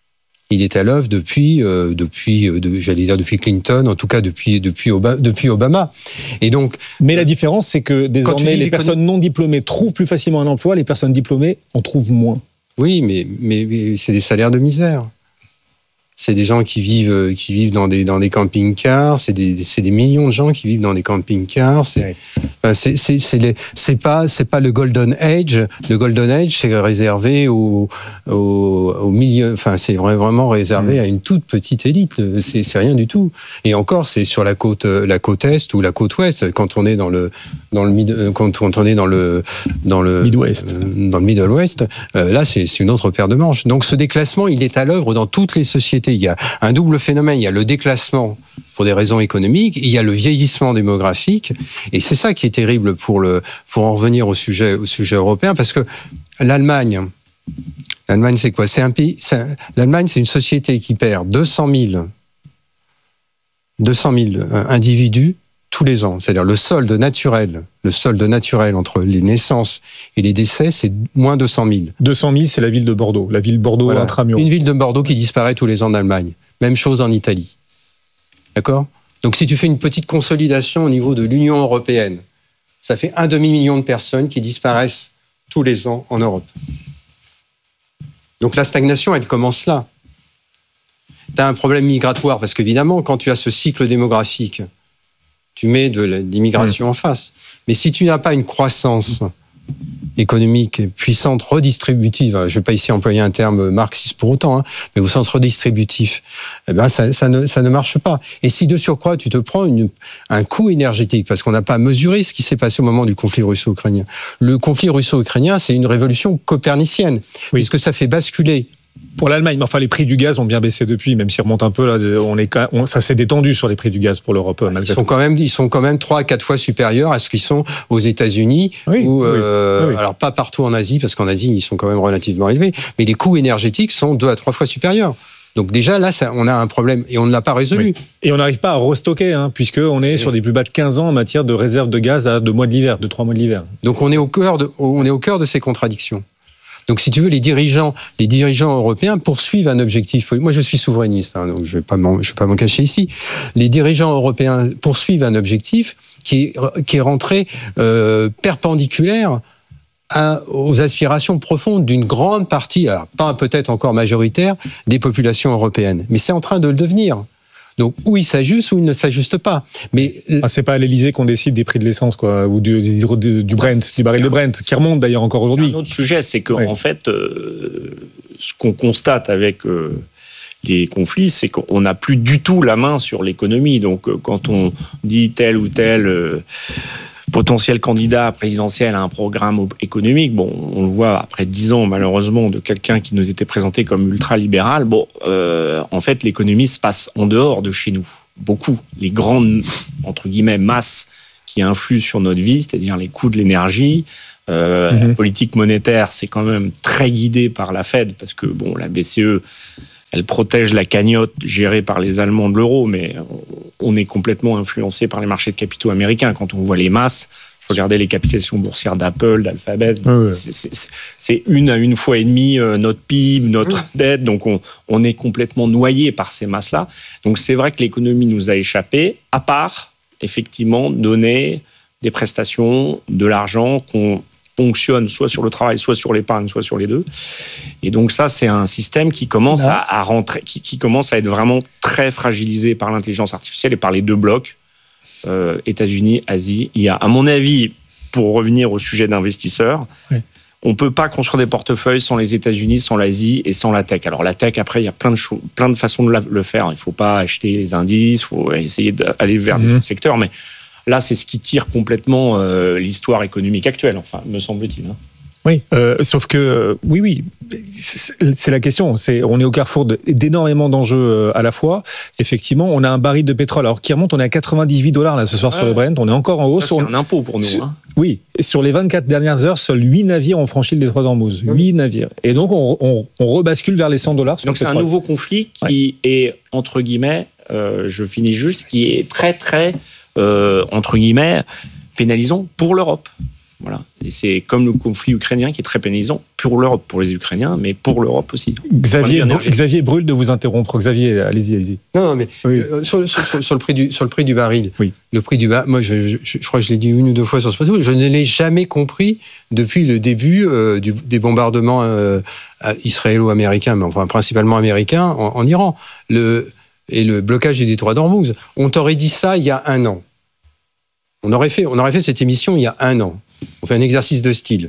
Il est à l'œuvre depuis, euh, depuis, euh, de, j'allais dire depuis Clinton, en tout cas depuis depuis Obama. Depuis Obama. Et donc, mais la différence, c'est que désormais les personnes non diplômées trouvent plus facilement un emploi, les personnes diplômées en trouvent moins. Oui, mais mais, mais c'est des salaires de misère. C'est des gens qui vivent qui vivent dans des dans des camping-cars. C'est des c'est des millions de gens qui vivent dans des camping-cars. C'est ouais. enfin, c'est c'est c'est, les, c'est pas c'est pas le Golden Age. Le Golden Age, c'est réservé au au, au milieu. Enfin, c'est vraiment réservé mmh. à une toute petite élite. C'est c'est rien du tout. Et encore, c'est sur la côte la côte est ou la côte ouest. Quand on est dans le dans le mid, quand on est dans le dans le Midwest, euh, dans le Middle West, euh, là c'est c'est une autre paire de manches. Donc ce déclassement, il est à l'œuvre dans toutes les sociétés. Il y a un double phénomène, il y a le déclassement pour des raisons économiques, il y a le vieillissement démographique, et c'est ça qui est terrible pour le pour en revenir au sujet au sujet européen, parce que l'Allemagne, l'Allemagne c'est quoi ? C'est un pays, c'est, l'Allemagne c'est une société qui perd deux cent mille individus tous les ans, c'est-à-dire le solde naturel, le solde naturel entre les naissances et les décès, c'est moins deux cent mille. deux cent mille, c'est la ville de Bordeaux, la ville Bordeaux voilà. intramuros. Une ville de Bordeaux qui disparaît tous les ans en Allemagne. Même chose en Italie. D'accord ? Donc si tu fais une petite consolidation au niveau de l'Union européenne, ça fait un demi-million de personnes qui disparaissent tous les ans en Europe. Donc la stagnation, elle commence là. Tu as un problème migratoire, parce qu'évidemment, quand tu as ce cycle démographique, tu mets de l'immigration mmh. en face. Mais si tu n'as pas une croissance économique puissante, redistributive, je ne vais pas ici employer un terme marxiste pour autant, hein, mais au sens redistributif, eh ben ça, ça, ne, ça ne marche pas. Et si de surcroît, tu te prends une, un coût énergétique, parce qu'on n'a pas mesuré ce qui s'est passé au moment du conflit russo-ukrainien. Le conflit russo-ukrainien, c'est une révolution copernicienne, oui. puisque ça fait basculer. Pour l'Allemagne, mais enfin les prix du gaz ont bien baissé depuis, même s'ils remontent un peu là, on est, on, ça s'est détendu sur les prix du gaz pour l'Europe. Malgré ils sont tout. quand même, ils sont quand même trois à quatre fois supérieurs à ce qu'ils sont aux États-Unis, oui, ou euh, oui, oui. alors pas partout en Asie, parce qu'en Asie ils sont quand même relativement élevés, mais les coûts énergétiques sont deux à trois fois supérieurs. Donc déjà là, ça, on a un problème et on ne l'a pas résolu. Oui. Et on n'arrive pas à restocker, hein, puisque on est oui. sur des plus bas de quinze ans en matière de réserve de gaz à deux mois de l'hiver, de trois mois de l'hiver. Donc on est au cœur de, on est au cœur de ces contradictions. Donc, si tu veux, les dirigeants, les dirigeants européens poursuivent un objectif. Moi, je suis souverainiste, hein, donc je ne vais pas m'en, je vais pas m'en cacher ici. Les dirigeants européens poursuivent un objectif qui est, qui est rentré euh, perpendiculaire à, aux aspirations profondes d'une grande partie, alors pas peut-être encore majoritaire, des populations européennes. Mais c'est en train de le devenir. Donc, ou il s'ajuste ou il ne s'ajuste pas. Mais ah, c'est pas à l'Élysée qu'on décide des prix de l'essence, quoi, ou du, du, du Brent, du baril de Brent, qui remonte d'ailleurs encore aujourd'hui. C'est un autre sujet, c'est qu'en oui. fait, euh, ce qu'on constate avec euh, les conflits, c'est qu'on n'a plus du tout la main sur l'économie. Donc, euh, quand on dit tel ou tel euh, potentiel candidat présidentiel à un programme économique, bon, on le voit après dix ans, malheureusement, de quelqu'un qui nous était présenté comme ultra-libéral. Bon, euh, en fait, l'économie se passe en dehors de chez nous. Beaucoup. Les grandes, entre guillemets, masses qui influent sur notre vie, c'est-à-dire les coûts de l'énergie. Euh, mmh. La politique monétaire, c'est quand même très guidé par la Fed, parce que bon, la B C E, elle protège la cagnotte gérée par les Allemands de l'euro, mais on est complètement influencé par les marchés de capitaux américains. Quand on voit les masses, regardez les capitalisations boursières d'Apple, d'Alphabet, oui, c'est, c'est, c'est une à une fois et demie notre P I B, notre oui. dette, donc on, on est complètement noyé par ces masses-là. Donc c'est vrai que l'économie nous a échappé, à part, effectivement, donner des prestations, de l'argent qu'on fonctionne soit sur le travail, soit sur l'épargne, soit sur les deux. Et donc ça, c'est un système qui commence à, à rentrer, qui, qui commence à être vraiment très fragilisé par l'intelligence artificielle et par les deux blocs, euh, États-Unis, Asie. Il y a, à mon avis, pour revenir au sujet d'investisseurs, oui. on ne peut pas construire des portefeuilles sans les États-Unis, sans l'Asie et sans la tech. Alors la tech, après, il y a plein de choses, plein de façons de le faire. Il ne faut pas acheter les indices, il faut essayer d'aller vers mmh. des autres secteurs, mais là, c'est ce qui tire complètement euh, l'histoire économique actuelle, enfin, me semble-t-il. Hein. Oui, euh, sauf que, euh, oui, oui, c'est, c'est la question. C'est, on est au carrefour de, d'énormément d'enjeux euh, à la fois. Effectivement, on a un baril de pétrole, alors qui remonte, on est à quatre-vingt-dix-huit dollars là, ce soir ouais. sur le Brent. On est encore en hausse. Ça, c'est on... un impôt pour nous. Sur... Hein. Oui, et sur les vingt-quatre dernières heures, seuls huit navires ont franchi le détroit d'Ormuz. huit navires. Et donc, on, on, on rebascule vers les cent dollars sur donc, le c'est pétrole. Un nouveau conflit qui ouais. est, entre guillemets, euh, je finis juste, qui est très, très... Euh, entre guillemets, pénalisant pour l'Europe. Voilà. Et c'est comme le conflit ukrainien qui est très pénalisant pour l'Europe, pour les Ukrainiens, mais pour l'Europe aussi. Xavier, Xavier brûle de vous interrompre. Xavier, allez-y, allez-y. Non, non mais oui. euh, sur, sur, sur, le prix du, sur le prix du baril, oui. le prix du baril, moi je, je, je crois que je l'ai dit une ou deux fois sur ce plateau, je ne l'ai jamais compris depuis le début euh, du, des bombardements euh, israélo-américains, mais enfin principalement américains, en, en Iran. Le... et le blocage du détroit d'Ormuz. On t'aurait dit ça il y a un an. On aurait fait, on aurait fait cette émission il y a un an. On fait un exercice de style.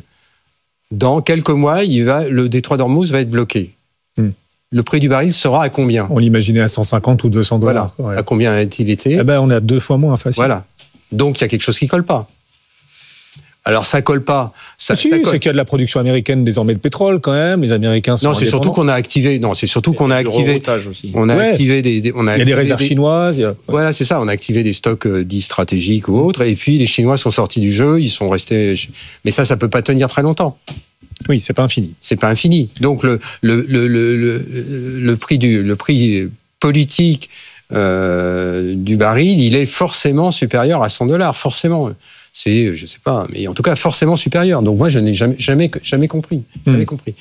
Dans quelques mois, il va, le détroit d'Ormuz va être bloqué. Hmm. Le prix du baril sera à combien ? On l'imaginait à cent cinquante ou deux cents dollars. Voilà. Ouais. À combien a-t-il été ? Eh ben, on est à deux fois moins facile. Voilà. Donc, il y a quelque chose qui ne colle pas. Alors, ça colle pas. Ça, si, ça colle. C'est qu'il y a de la production américaine désormais de pétrole quand même. Les Américains sont. Non, c'est surtout qu'on a activé. Non, c'est surtout qu'on a activé. Aussi. On a ouais. activé des. des on a il y a des réserves des, chinoises. Il y a... Voilà, c'est ça. On a activé des stocks euh, dits stratégiques ou autres. Et puis les Chinois sont sortis du jeu. Ils sont restés. Mais ça, ça peut pas tenir très longtemps. Oui, c'est pas infini. C'est pas infini. Donc le le le le le, le prix du le prix politique euh, du baril, il est forcément supérieur à cent dollars, forcément. C'est, je sais pas, mais en tout cas forcément supérieur. Donc moi, je n'ai jamais, jamais, jamais compris. Jamais mmh. compris.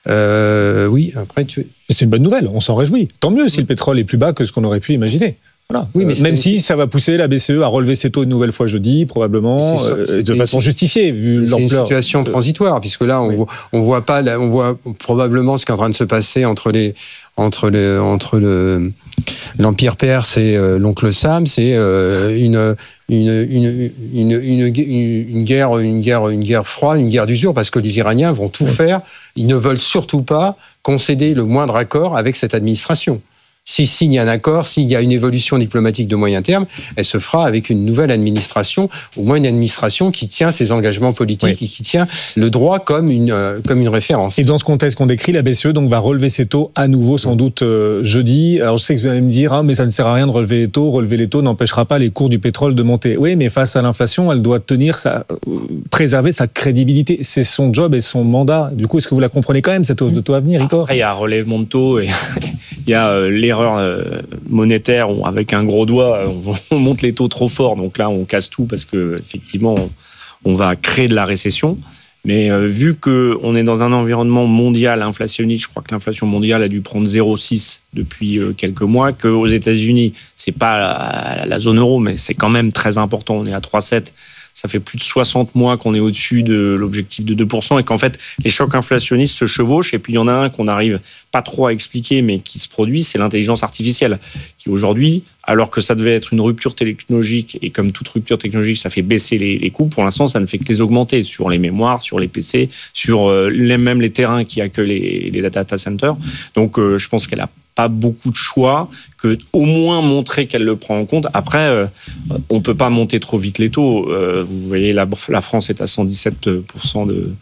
Euh, oui, après, tu... c'est une bonne nouvelle. On s'en réjouit. Tant mieux si le pétrole est plus bas que ce qu'on aurait pu imaginer. Voilà. Oui, mais euh, même si ça va pousser la B C E à relever ses taux une nouvelle fois jeudi, probablement, c'est, c'est, euh, de façon justifiée vu c'est l'ampleur. C'est une situation transitoire, puisque là, on, oui. voit, on voit pas, on voit probablement ce qui est en train de se passer entre les, entre le, entre le, l'Empire perse et euh, l'oncle Sam, c'est euh, une Une, une, une, une, une, guerre, une, guerre, une guerre froide, une guerre d'usure, parce que les Iraniens vont tout faire. Ils ne veulent surtout pas concéder le moindre accord avec cette administration. S'ils signent un accord, s'il y a une évolution diplomatique de moyen terme, elle se fera avec une nouvelle administration, au moins une administration qui tient ses engagements politiques oui. et qui tient le droit comme une, euh, comme une référence. Et dans ce contexte qu'on décrit, la B C E donc, va relever ses taux à nouveau, sans doute euh, jeudi. Alors je sais que vous allez me dire, ah, mais ça ne sert à rien de relever les taux. Relever les taux n'empêchera pas les cours du pétrole de monter. Oui, mais face à l'inflation, elle doit tenir sa, euh, préserver sa crédibilité. C'est son job et son mandat. Du coup, est-ce que vous la comprenez quand même, cette hausse de taux à venir, Igor ? Après, il y a un relèvement de taux et il y a euh, l'erreur monétaire, avec un gros doigt, on monte les taux trop fort, donc là on casse tout parce que effectivement on va créer de la récession. Mais euh, vu qu'on est dans un environnement mondial inflationniste, je crois que l'inflation mondiale a dû prendre zéro virgule six depuis euh, quelques mois, qu'aux États-Unis, c'est pas la, la zone euro, mais c'est quand même très important, on est à trois virgule sept. Ça fait plus de soixante mois qu'on est au-dessus de l'objectif de deux pour cent et qu'en fait, les chocs inflationnistes se chevauchent. Et puis, il y en a un qu'on n'arrive pas trop à expliquer, mais qui se produit, c'est l'intelligence artificielle, qui aujourd'hui, alors que ça devait être une rupture technologique, et comme toute rupture technologique, ça fait baisser les, les coûts, pour l'instant, ça ne fait que les augmenter sur les mémoires, sur les P C, sur euh, les, même les terrains qui accueillent les, les data centers. Donc, euh, je pense qu'elle a pas beaucoup de choix, que au moins montrer qu'elle le prend en compte. Après, euh, on peut pas monter trop vite les taux. Euh, vous voyez, la, la France est à cent dix-sept pour cent de,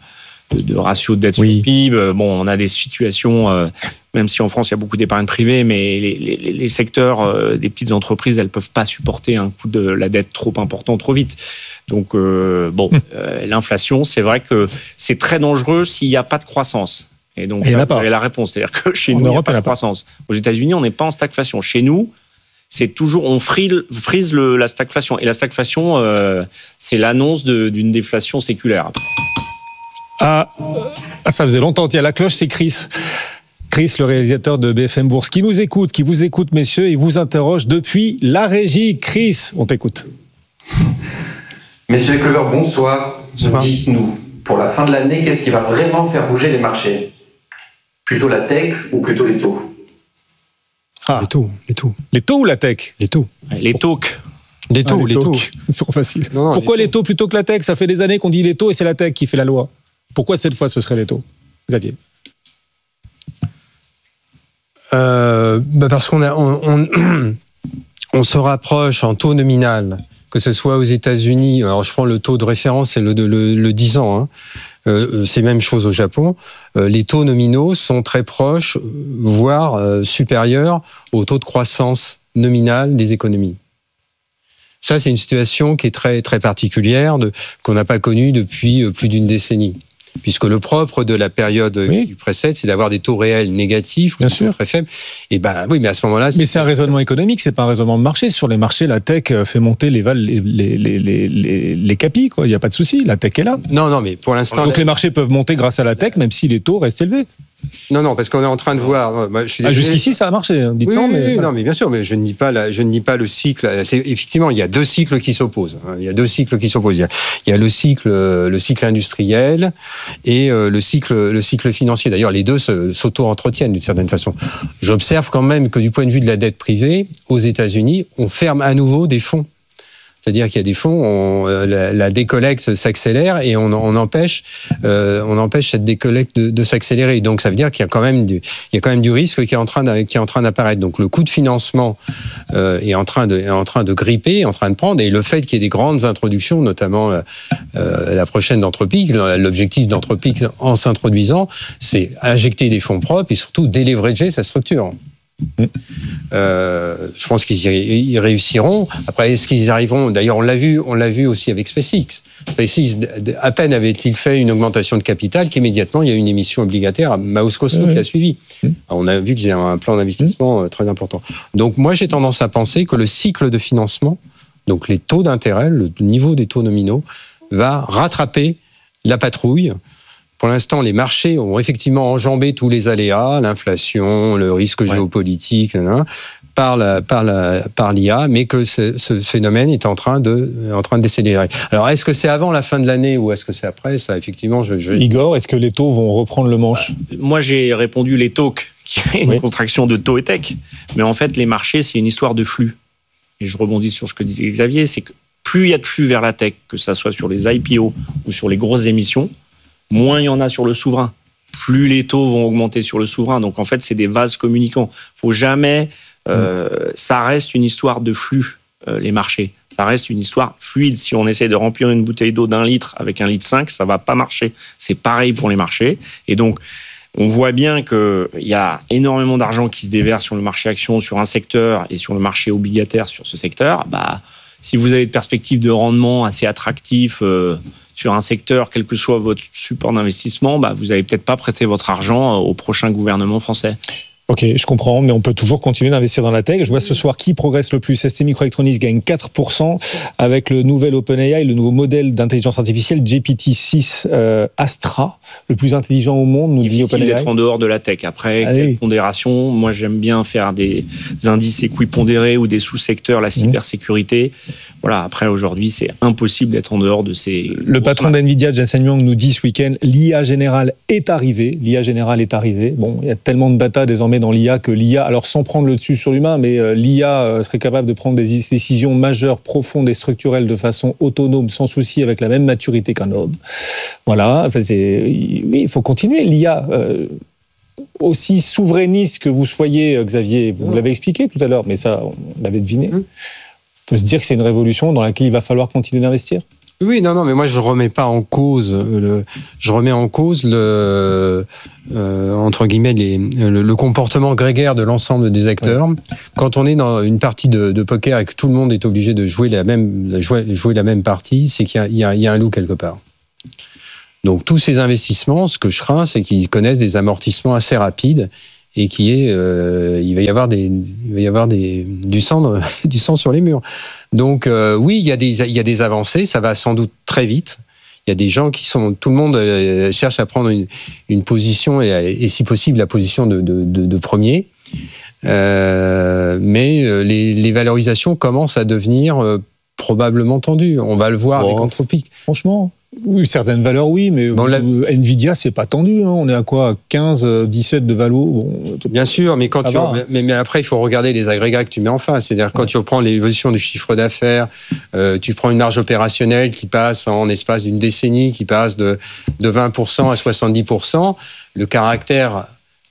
de, de ratio de dette Oui. sur P I B. Bon, on a des situations, euh, même si en France il y a beaucoup d'épargne privée, mais les, les, les secteurs euh, des petites entreprises, elles peuvent pas supporter un coût de la dette trop important trop vite. Donc euh, bon, euh, l'inflation, c'est vrai que c'est très dangereux s'il n'y a pas de croissance. Et donc, Et il y en a là, pas. vous avez la réponse. C'est-à-dire que chez En nous, il n'y a Europe, pas il y en de a pas. croissance. Aux États-Unis, on n'est pas en stagflation. Chez nous, c'est toujours, on frise, frise le, la stagflation. Et la stagflation, euh, c'est l'annonce de, d'une déflation séculaire. Ah, ah, ça faisait longtemps. Tiens, la cloche, c'est Chris. Chris, le réalisateur de B F M Bourse, qui nous écoute, qui vous écoute, messieurs, et vous interroge depuis la régie. Chris, on t'écoute. Messieurs les clubbers, bonsoir. Dites-nous, pour la fin de l'année, qu'est-ce qui va vraiment faire bouger les marchés ? Plutôt la tech ou plutôt les taux ? Ah. Les taux, les taux. Les taux ou la tech ? Les taux. Les talks. Les taux, Ah, les taux. C'est trop facile. Non, non, Pourquoi les les taux plutôt que la tech ? Ça fait des années qu'on dit les taux et c'est la tech qui fait la loi. Pourquoi cette fois ce serait les taux ? Xavier ? Euh, bah parce qu'on a, on, on, on se rapproche en taux nominal, que ce soit aux États-Unis. Alors je prends le taux de référence, c'est le, le, le dix ans. Hein. Euh, c'est même chose au Japon. Euh, les taux nominaux sont très proches, voire euh, supérieurs au taux de croissance nominale des économies. Ça, c'est une situation qui est très très particulière, de, qu'on n'a pas connue depuis euh, plus d'une décennie. Puisque le propre de la période oui. qui précède, c'est d'avoir des taux réels négatifs, bien sûr, très faibles. Et ben oui, mais à ce moment-là, mais c'est un raisonnement économique, c'est pas un raisonnement de marché. Sur les marchés, la tech fait monter les val, les les les les, les capis, quoi. Il y a pas de souci, la tech est là. Non, non, mais pour l'instant, donc les marchés peuvent monter grâce à la tech, même si les taux restent élevés. Non, non, parce qu'on est en train de voir. Moi, je suis ah, jusqu'ici, ça a marché. Hein. Dites oui, non, oui, mais oui, non, mais bien sûr, mais je ne nie pas, la, je ne nie pas le cycle. C'est, effectivement, il y a deux cycles qui s'opposent. Il y a deux cycles qui s'opposent. Il y a, il y a le cycle, le cycle industriel et le cycle, le cycle financier. D'ailleurs, les deux se, s'auto-entretiennent d'une certaine façon. J'observe quand même que du point de vue de la dette privée, aux États-Unis, on ferme à nouveau des fonds. C'est-à-dire qu'il y a des fonds, on, la, la décollecte s'accélère et on, on empêche, euh, on empêche cette décollecte de, de s'accélérer. Donc ça veut dire qu'il y a quand même du, il y a quand même du risque qui est en train de, qui est en train d'apparaître. Donc le coût de financement euh, est en train de, est en train de gripper, est en train de prendre. Et le fait qu'il y ait des grandes introductions, notamment euh, la prochaine d'Anthropic, l'objectif d'Anthropic en s'introduisant, c'est injecter des fonds propres et surtout déleverager sa structure. Mmh. Euh, je pense qu'ils y, y réussiront. Après, est-ce qu'ils y arriveront ? D'ailleurs, on l'a vu, on l'a vu aussi avec SpaceX. SpaceX, à peine avait-il fait une augmentation de capital qu'immédiatement il y a une émission obligataire à Maus Costo mmh. qui a suivi. Mmh. On a vu qu'ils avaient un plan d'investissement mmh. très important. Donc, moi, j'ai tendance à penser que le cycle de financement, donc les taux d'intérêt, le niveau des taux nominaux, va rattraper la patrouille. Pour l'instant, les marchés ont effectivement enjambé tous les aléas, l'inflation, le risque ouais. géopolitique, hein, par, la, par, la, par l'I A, mais que ce, ce phénomène est en train de, en train de décélérer. Alors, est-ce que c'est avant la fin de l'année ou est-ce que c'est après ? Ça, effectivement, je, je... Igor, est-ce que les taux vont reprendre le manche ? Moi, j'ai répondu les talks, qui est une oui. contraction de taux et tech. Mais en fait, les marchés, c'est une histoire de flux. Et je rebondis sur ce que disait Xavier, c'est que plus il y a de flux vers la tech, que ça soit sur les I P O ou sur les grosses émissions, moins il y en a sur le souverain, plus les taux vont augmenter sur le souverain. Donc en fait, c'est des vases communicants. Faut jamais, euh, mmh. ça reste une histoire de flux, euh, les marchés. Ça reste une histoire fluide. Si on essaie de remplir une bouteille d'eau d'un litre avec un litre cinq, ça va pas marcher. C'est pareil pour les marchés. Et donc, on voit bien qu'il y a énormément d'argent qui se déverse sur le marché action, sur un secteur, et sur le marché obligataire sur ce secteur. Bah, si vous avez de perspectives de rendement assez attractifs, euh, sur un secteur, quel que soit votre support d'investissement, bah, vous n'allez peut-être pas prêter votre argent au prochain gouvernement français. Ok, je comprends, mais on peut toujours continuer d'investir dans la tech. Je vois ce soir qui progresse le plus. S T Microelectronics gagne quatre pour cent avec le nouvel OpenAI, le nouveau modèle d'intelligence artificielle G P T six euh, Astra, le plus intelligent au monde, nous dit OpenAI. Difficile d'être en dehors de la tech. Après, ah, quelle oui. pondération ? Moi, j'aime bien faire des indices équipondérés ou des sous-secteurs, la cybersécurité. Mmh. Voilà, après, aujourd'hui, c'est impossible d'être en dehors de ces... Le patron masses. d'NVIDIA, Jensen Huang, nous dit ce week-end, l'I A générale est arrivée. L'I A générale est arrivée. Bon, il y a tellement de data désormais dans l'I A que l'I A, alors sans prendre le dessus sur l'humain, mais euh, l'I A euh, serait capable de prendre des décisions majeures, profondes et structurelles de façon autonome, sans souci, avec la même maturité qu'un homme. Voilà, enfin, c'est, oui, il faut continuer. L'I A, euh, aussi souverainiste que vous soyez, Xavier, vous mmh. l'avez expliqué tout à l'heure, mais ça, on l'avait deviné. Mmh. On peut se dire que c'est une révolution dans laquelle il va falloir continuer d'investir. Oui, non, non, mais moi je remets pas en cause le, je remets en cause le, euh, entre guillemets, les, le, le comportement grégaire de l'ensemble des acteurs. Ouais. Quand on est dans une partie de, de poker et que tout le monde est obligé de jouer la même, jouer, jouer la même partie, c'est qu'il y a, il y a, il y a un loup quelque part. Donc tous ces investissements, ce que je crains, c'est qu'ils connaissent des amortissements assez rapides et qui est, euh, il va y avoir des, il va y avoir des, du sang, du sang sur les murs. Donc euh, oui, il y a des, il y a des avancées, ça va sans doute très vite. Il y a des gens qui sont, tout le monde euh, cherche à prendre une, une position et, et si possible la position de, de, de, de premier. Euh, mais euh, les, les valorisations commencent à devenir euh, probablement tendues. On va le voir oh, avec Anthropic. Franchement. Oui, certaines valeurs, oui, mais bon, la... Nvidia, c'est pas tendu. Hein. On est à quoi, quinze, dix-sept de valo bon, bien sûr, mais, quand tu va, re... mais, mais après, il faut regarder les agrégats que tu mets en face. C'est-à-dire, quand ouais. tu reprends l'évolution du chiffre d'affaires, euh, tu prends une marge opérationnelle qui passe en espace d'une décennie, qui passe de, de vingt pour cent à soixante-dix pour cent. Le caractère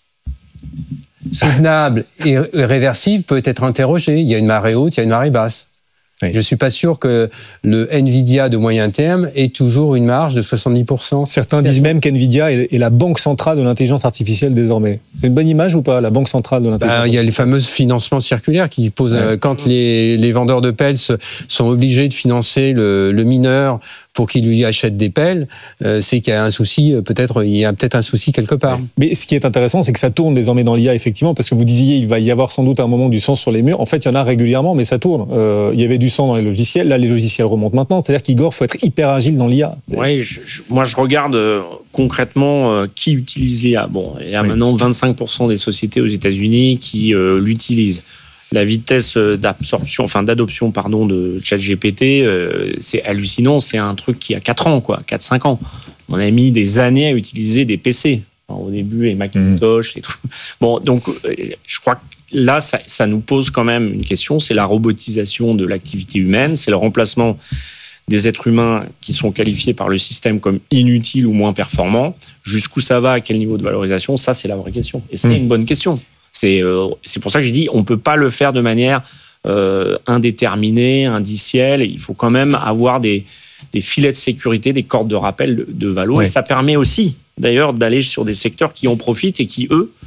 soutenable et réversible peut être interrogé. Il y a une marée haute, il y a une marée basse. Oui. Je ne suis pas sûr que le Nvidia de moyen terme ait toujours une marge de soixante-dix pour cent. Certains disent même qu'Nvidia est la banque centrale de l'intelligence artificielle désormais. C'est une bonne image ou pas, la banque centrale de l'intelligence artificielle ? Il y a les fameux financements circulaires qui posent, ouais. euh, quand les, les vendeurs de pelles sont obligés de financer le, le mineur pour qu'il lui achète des pelles, euh, c'est qu'il y a un souci, peut-être, il y a peut-être un souci quelque part. Mais ce qui est intéressant, c'est que ça tourne désormais dans l'I A, effectivement, parce que vous disiez, il va y avoir sans doute à un moment du sang sur les murs. En fait, il y en a régulièrement, mais ça tourne. Euh, il y avait du sang dans les logiciels, là, les logiciels remontent maintenant. C'est-à-dire qu'Igor, il faut être hyper agile dans l'I A. Oui, je, je, moi, je regarde euh, concrètement euh, qui utilise l'I A. Bon, il y a oui. maintenant vingt-cinq pour cent des sociétés aux États-Unis qui euh, l'utilisent. La vitesse d'absorption, enfin d'adoption, pardon, de ChatGPT, euh, c'est hallucinant. C'est un truc qui a quatre ans, quoi, quatre cinq ans. On a mis des années à utiliser des P C. Enfin, au début, les Macintosh, mmh. les trucs. Bon, donc, je crois que là, ça, ça nous pose quand même une question. C'est la robotisation de l'activité humaine. C'est le remplacement des êtres humains qui sont qualifiés par le système comme inutiles ou moins performants. Jusqu'où ça va, à quel niveau de valorisation, ça, c'est la vraie question. Et c'est mmh. une bonne question. C'est, euh, c'est pour ça que je dis on ne peut pas le faire de manière euh, indéterminée, indicielle. Il faut quand même avoir des, des filets de sécurité, des cordes de rappel de, de valo. Ouais. Et ça permet aussi, d'ailleurs, d'aller sur des secteurs qui en profitent et qui, eux,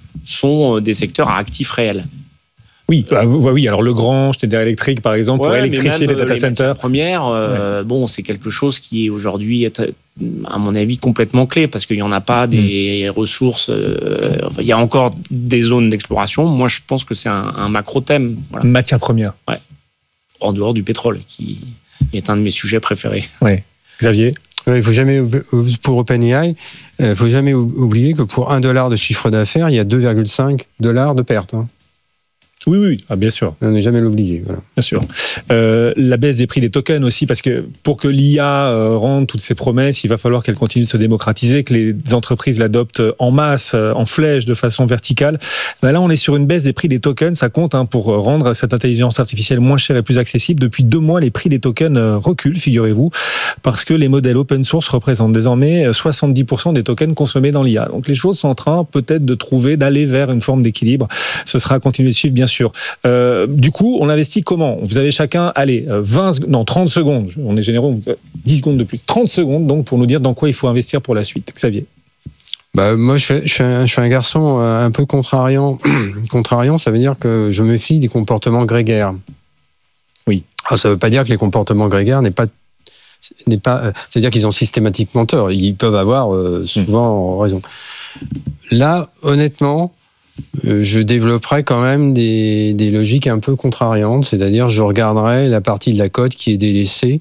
sont des secteurs à actifs réels. Oui, bah, oui, alors Legrand, Schneider Electric, par exemple, ouais, pour électrifier les data centers. Première, euh, ouais. bon, c'est quelque chose qui est aujourd'hui, à mon avis, complètement clé, parce qu'il n'y en a pas des mmh. ressources. Euh, il y a encore des zones d'exploration. Moi, je pense que c'est un, un macro-thème. Voilà. Matière première. Ouais. En dehors du pétrole, qui est un de mes sujets préférés. Ouais. Xavier ? Il faut jamais, pour OpenAI, il ne faut jamais oublier que pour un dollar de chiffre d'affaires, il y a deux virgule cinq dollars de perte. Hein. Oui, oui, ah, bien sûr. On n'est jamais l'oublier. Voilà. Bien sûr. Euh, la baisse des prix des tokens aussi, parce que pour que l'I A euh, rende toutes ses promesses, il va falloir qu'elle continue de se démocratiser, que les entreprises l'adoptent en masse, en flèche, de façon verticale. Ben là, on est sur une baisse des prix des tokens. Ça compte hein, pour rendre cette intelligence artificielle moins chère et plus accessible. Depuis deux mois, les prix des tokens reculent, figurez-vous, parce que les modèles open source représentent désormais soixante-dix pour cent des tokens consommés dans l'I A. Donc les choses sont en train peut-être de trouver, d'aller vers une forme d'équilibre. Ce sera à continuer de suivre, bien sûr. Sûr. Euh, du coup, on investit comment ? Vous avez chacun, allez, vingt, non, trente secondes, on est généreux, dix secondes de plus, trente secondes donc pour nous dire dans quoi il faut investir pour la suite. Xavier ? Bah, moi, je, fais, je, suis un, je suis un garçon un peu contrariant. Contrariant, ça veut dire que je me fie des comportements grégaires. Oui. Alors, ça ne veut pas dire que les comportements grégaires n'est pas, n'est pas, c'est-à-dire qu'ils ont systématiquement tort. Ils peuvent avoir euh, souvent mmh. raison. Là, honnêtement, je développerai quand même des, des logiques un peu contrariantes, c'est-à-dire je regarderai la partie de la cote qui est délaissée,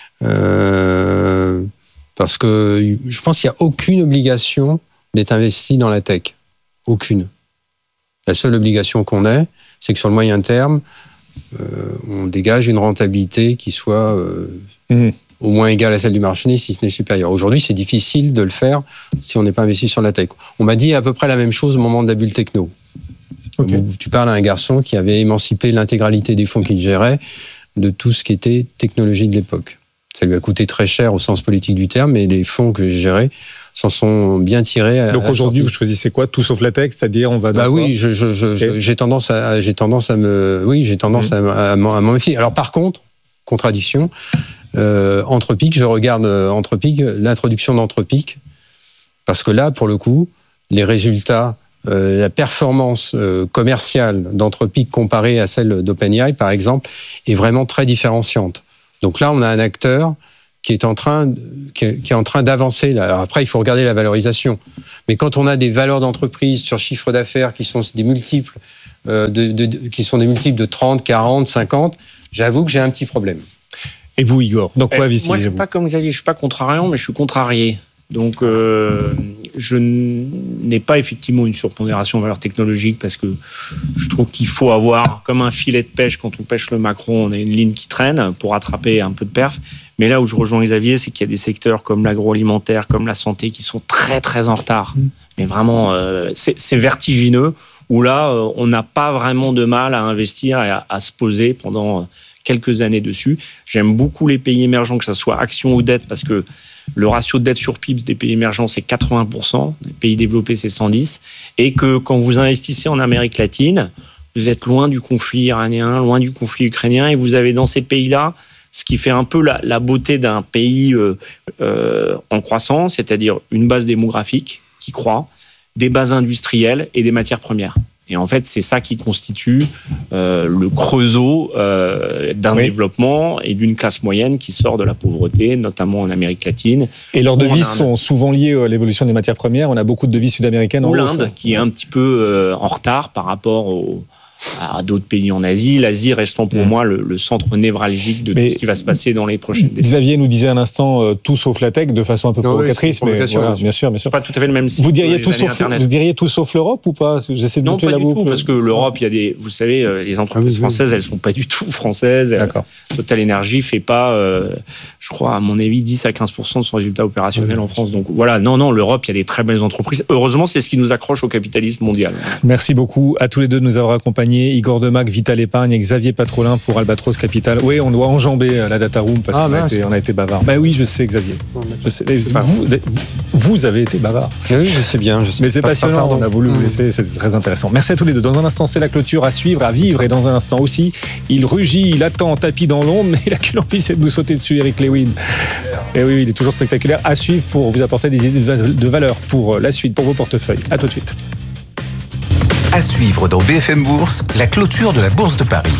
euh, parce que je pense qu'il n'y a aucune obligation d'être investi dans la tech. Aucune. La seule obligation qu'on ait, c'est que sur le moyen terme, euh, on dégage une rentabilité qui soit euh, mmh. au moins égale à celle du marché, si ce n'est supérieure. Aujourd'hui, c'est difficile de le faire si on n'est pas investi sur la tech. On m'a dit à peu près la même chose au moment de la bulle techno. Okay. Tu parles à un garçon qui avait émancipé l'intégralité des fonds qu'il gérait de tout ce qui était technologie de l'époque. Ça lui a coûté très cher au sens politique du terme, mais les fonds que j'ai gérés s'en sont bien tirés. À, Donc aujourd'hui, vous choisissez quoi ? Tout sauf la tech, c'est-à-dire on va. Bah oui, je, je, je, okay. j'ai tendance à, j'ai tendance à me, oui, j'ai tendance mmh. à, à, à m'en méfier. Alors par contre, contradiction, Euh, Anthropic, je regarde euh, Anthropic, l'introduction d'Anthropic, parce que là, pour le coup, les résultats, euh, la performance euh, commerciale d'Anthropic comparée à celle d'OpenAI, par exemple, est vraiment très différenciante. Donc là, on a un acteur qui est en train, qui est, qui est en train d'avancer. Alors après, il faut regarder la valorisation. Mais quand on a des valeurs d'entreprise sur chiffre d'affaires qui sont des multiples, euh, de, de, de, qui sont des multiples de trente, quarante, cinquante, j'avoue que j'ai un petit problème. Et vous, Igor? Donc quoi, Moi, je suis pas comme Xavier, je suis pas contrariant, mais je suis contrarié. Donc, euh, je n'ai pas effectivement une surpondération en valeur technologique parce que je trouve qu'il faut avoir, comme un filet de pêche, quand on pêche le maquereau, on a une ligne qui traîne pour attraper un peu de perf. Mais là où je rejoins Xavier, c'est qu'il y a des secteurs comme l'agroalimentaire, comme la santé, qui sont très, très en retard. Mais vraiment, euh, c'est, c'est vertigineux, où là, euh, on n'a pas vraiment de mal à investir et à, à se poser pendant quelques années dessus. J'aime beaucoup les pays émergents, que ce soit action ou dette, parce que le ratio de dette sur P I B des pays émergents, c'est quatre-vingts pour cent. Les pays développés, c'est cent dix. Et que quand vous investissez en Amérique latine, vous êtes loin du conflit iranien, loin du conflit ukrainien, et vous avez dans ces pays-là ce qui fait un peu la, la beauté d'un pays euh, euh, en croissance, c'est-à-dire une base démographique qui croît, des bases industrielles et des matières premières. Et en fait, c'est ça qui constitue euh, le creusot euh, d'un oui. développement et d'une classe moyenne qui sort de la pauvreté, notamment en Amérique latine. Et leurs devises un... sont souvent liées à l'évolution des matières premières. On a beaucoup de devises sud-américaines en Ou hausse. l'Inde, qui est un petit peu euh, en retard par rapport au... à d'autres pays en Asie, l'Asie restant pour mmh. moi le, le centre névralgique de mais tout ce qui va se passer dans les prochaines décennies. Xavier nous disait à l'instant euh, tout sauf la tech de façon un peu provocatrice, oui, mais voilà, bien sûr, bien sûr. Pas tout à fait le même cycle. Vous diriez tout sauf, vous diriez tout sauf l'Europe ou pas? J'essaie de non, pas la du boucle. tout, parce que l'Europe, il y a des, vous savez, les entreprises ah, oui, françaises, oui. elles sont pas du tout françaises. D'accord. Total Energy fait pas, euh, je crois à mon avis, dix à quinze pour cent de son résultat opérationnel oui. en France. Donc voilà, non, non, l'Europe, il y a des très belles entreprises. Heureusement, c'est ce qui nous accroche au capitalisme mondial. Merci beaucoup à tous les deux de nous avoir accompagnés. Igor Demac, Vital Épargne, et Xavier Patrolin pour Albatros Capital. Oui, on doit enjamber la data room parce ah, qu'on a été, on a été bavard. Bah oui, je sais, Xavier. Je sais. Vous, vous avez été bavard. Oui, je sais bien. Je sais Mais c'est pas, passionnant. Pas, on a voulu vous laisser. C'est très intéressant. Merci à tous les deux. Dans un instant, c'est la clôture à suivre, à vivre, et dans un instant aussi, il rugit, il attend, tapis dans l'ombre, mais il a qu'une envie, c'est de nous sauter dessus, Eric Lewin. Et oui, il est toujours spectaculaire. À suivre pour vous apporter des idées de valeur pour la suite, pour vos portefeuilles. À tout de suite. À suivre dans B F M Bourse, la clôture de la Bourse de Paris.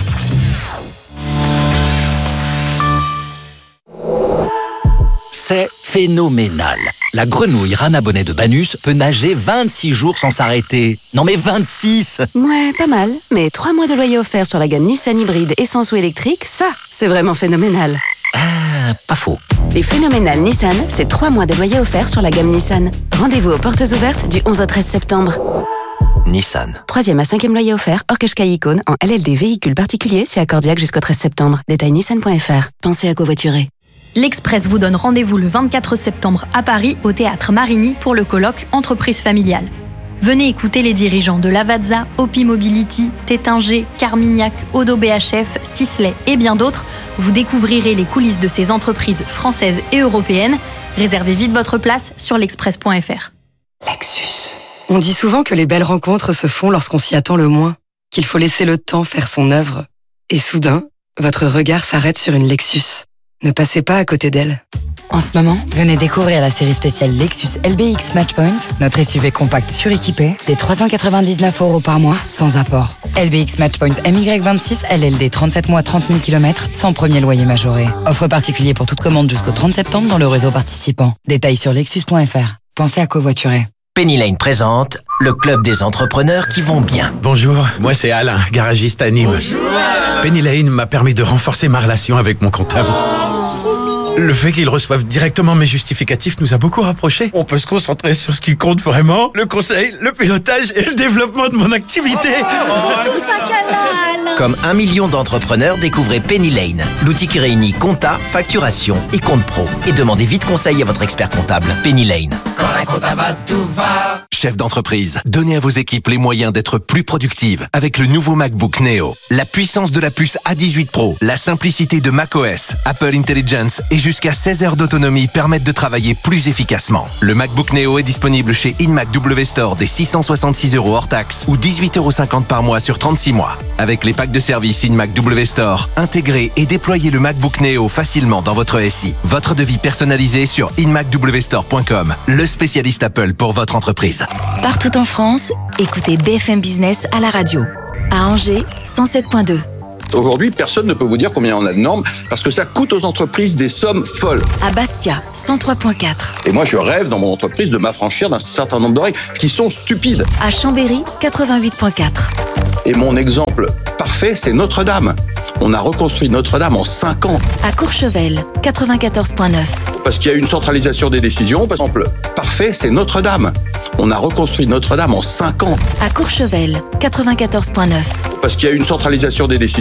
C'est phénoménal. La grenouille Rana Bonnet de Banus peut nager vingt-six jours sans s'arrêter. Non mais vingt-six! Ouais, pas mal. Mais trois mois de loyer offert sur la gamme Nissan hybride essence ou électrique, ça, c'est vraiment phénoménal. Ah, pas faux. Les phénoménales Nissan, c'est trois mois de loyer offert sur la gamme Nissan. Rendez-vous aux portes ouvertes du onze au treize septembre. Nissan. Troisième à cinquième loyer offert, hors Qashqai Icône, en L L D véhicule particulier, c'est accordiaque jusqu'au treize septembre. Détail nissan point f r. Pensez à covoiturer. L'Express vous donne rendez-vous le vingt-quatre septembre à Paris, au Théâtre Marigny, pour le colloque Entreprise familiale. Venez écouter les dirigeants de Lavazza, Opi Mobility, Tétinger, Carmignac, Odo B H F, Sisley et bien d'autres. Vous découvrirez les coulisses de ces entreprises françaises et européennes. Réservez vite votre place sur l'express point f r. Lexus. On dit souvent que les belles rencontres se font lorsqu'on s'y attend le moins, qu'il faut laisser le temps faire son œuvre. Et soudain, votre regard s'arrête sur une Lexus. Ne passez pas à côté d'elle. En ce moment, venez découvrir la série spéciale Lexus L B X Matchpoint, notre S U V compact suréquipé, des trois cent quatre-vingt-dix-neuf euros par mois, sans apport. L B X Matchpoint M Y vingt-six, L L D trente-sept mois, trente mille kilomètres, sans premier loyer majoré. Offre particulier pour toute commande jusqu'au trente septembre dans le réseau participant. Détails sur lexus point f r. Pensez à covoiturer. Penny Lane présente le club des entrepreneurs qui vont bien. Bonjour, moi c'est Alain, garagiste à Nîmes. Bonjour Alain. Penny Lane m'a permis de renforcer ma relation avec mon comptable. Le fait qu'ils reçoivent directement mes justificatifs nous a beaucoup rapprochés. On peut se concentrer sur ce qui compte vraiment, le conseil, le pilotage et le développement de mon activité. C'est tout ça canal. Comme un million d'entrepreneurs, découvrez Penny Lane, l'outil qui réunit compta, facturation et compte pro. Et demandez vite conseil à votre expert comptable. Penny Lane. Quand un comptable va, tout va. Chef d'entreprise, donnez à vos équipes les moyens d'être plus productives avec le nouveau MacBook Neo. La puissance de la puce A dix-huit Pro, la simplicité de macOS, Apple Intelligence et jusqu'à seize heures d'autonomie permettent de travailler plus efficacement. Le MacBook Neo est disponible chez InMac W Store dès six cent soixante-six euros hors taxe ou dix-huit euros cinquante par mois sur trente-six mois. Avec les packs de service InMac W Store, intégrez et déployez le MacBook Neo facilement dans votre S I. Votre devis personnalisé sur in mac w store point com, le spécialiste Apple pour votre entreprise. Partout en France, écoutez B F M Business à la radio. À Angers, cent sept point deux. Aujourd'hui, personne ne peut vous dire combien on a de normes parce que ça coûte aux entreprises des sommes folles. À Bastia, cent trois point quatre. Et moi, je rêve dans mon entreprise de m'affranchir d'un certain nombre de règles qui sont stupides. À Chambéry, quatre-vingt-huit point quatre. Et mon exemple parfait, c'est Notre-Dame. On a reconstruit Notre-Dame en cinq ans. À Courchevel, quatre-vingt-quatorze point neuf. Parce qu'il y a une centralisation des décisions. Par exemple, parfait, c'est Notre-Dame. On a reconstruit Notre-Dame en cinq ans. À Courchevel, quatre-vingt-quatorze point neuf. Parce qu'il y a une centralisation des décisions.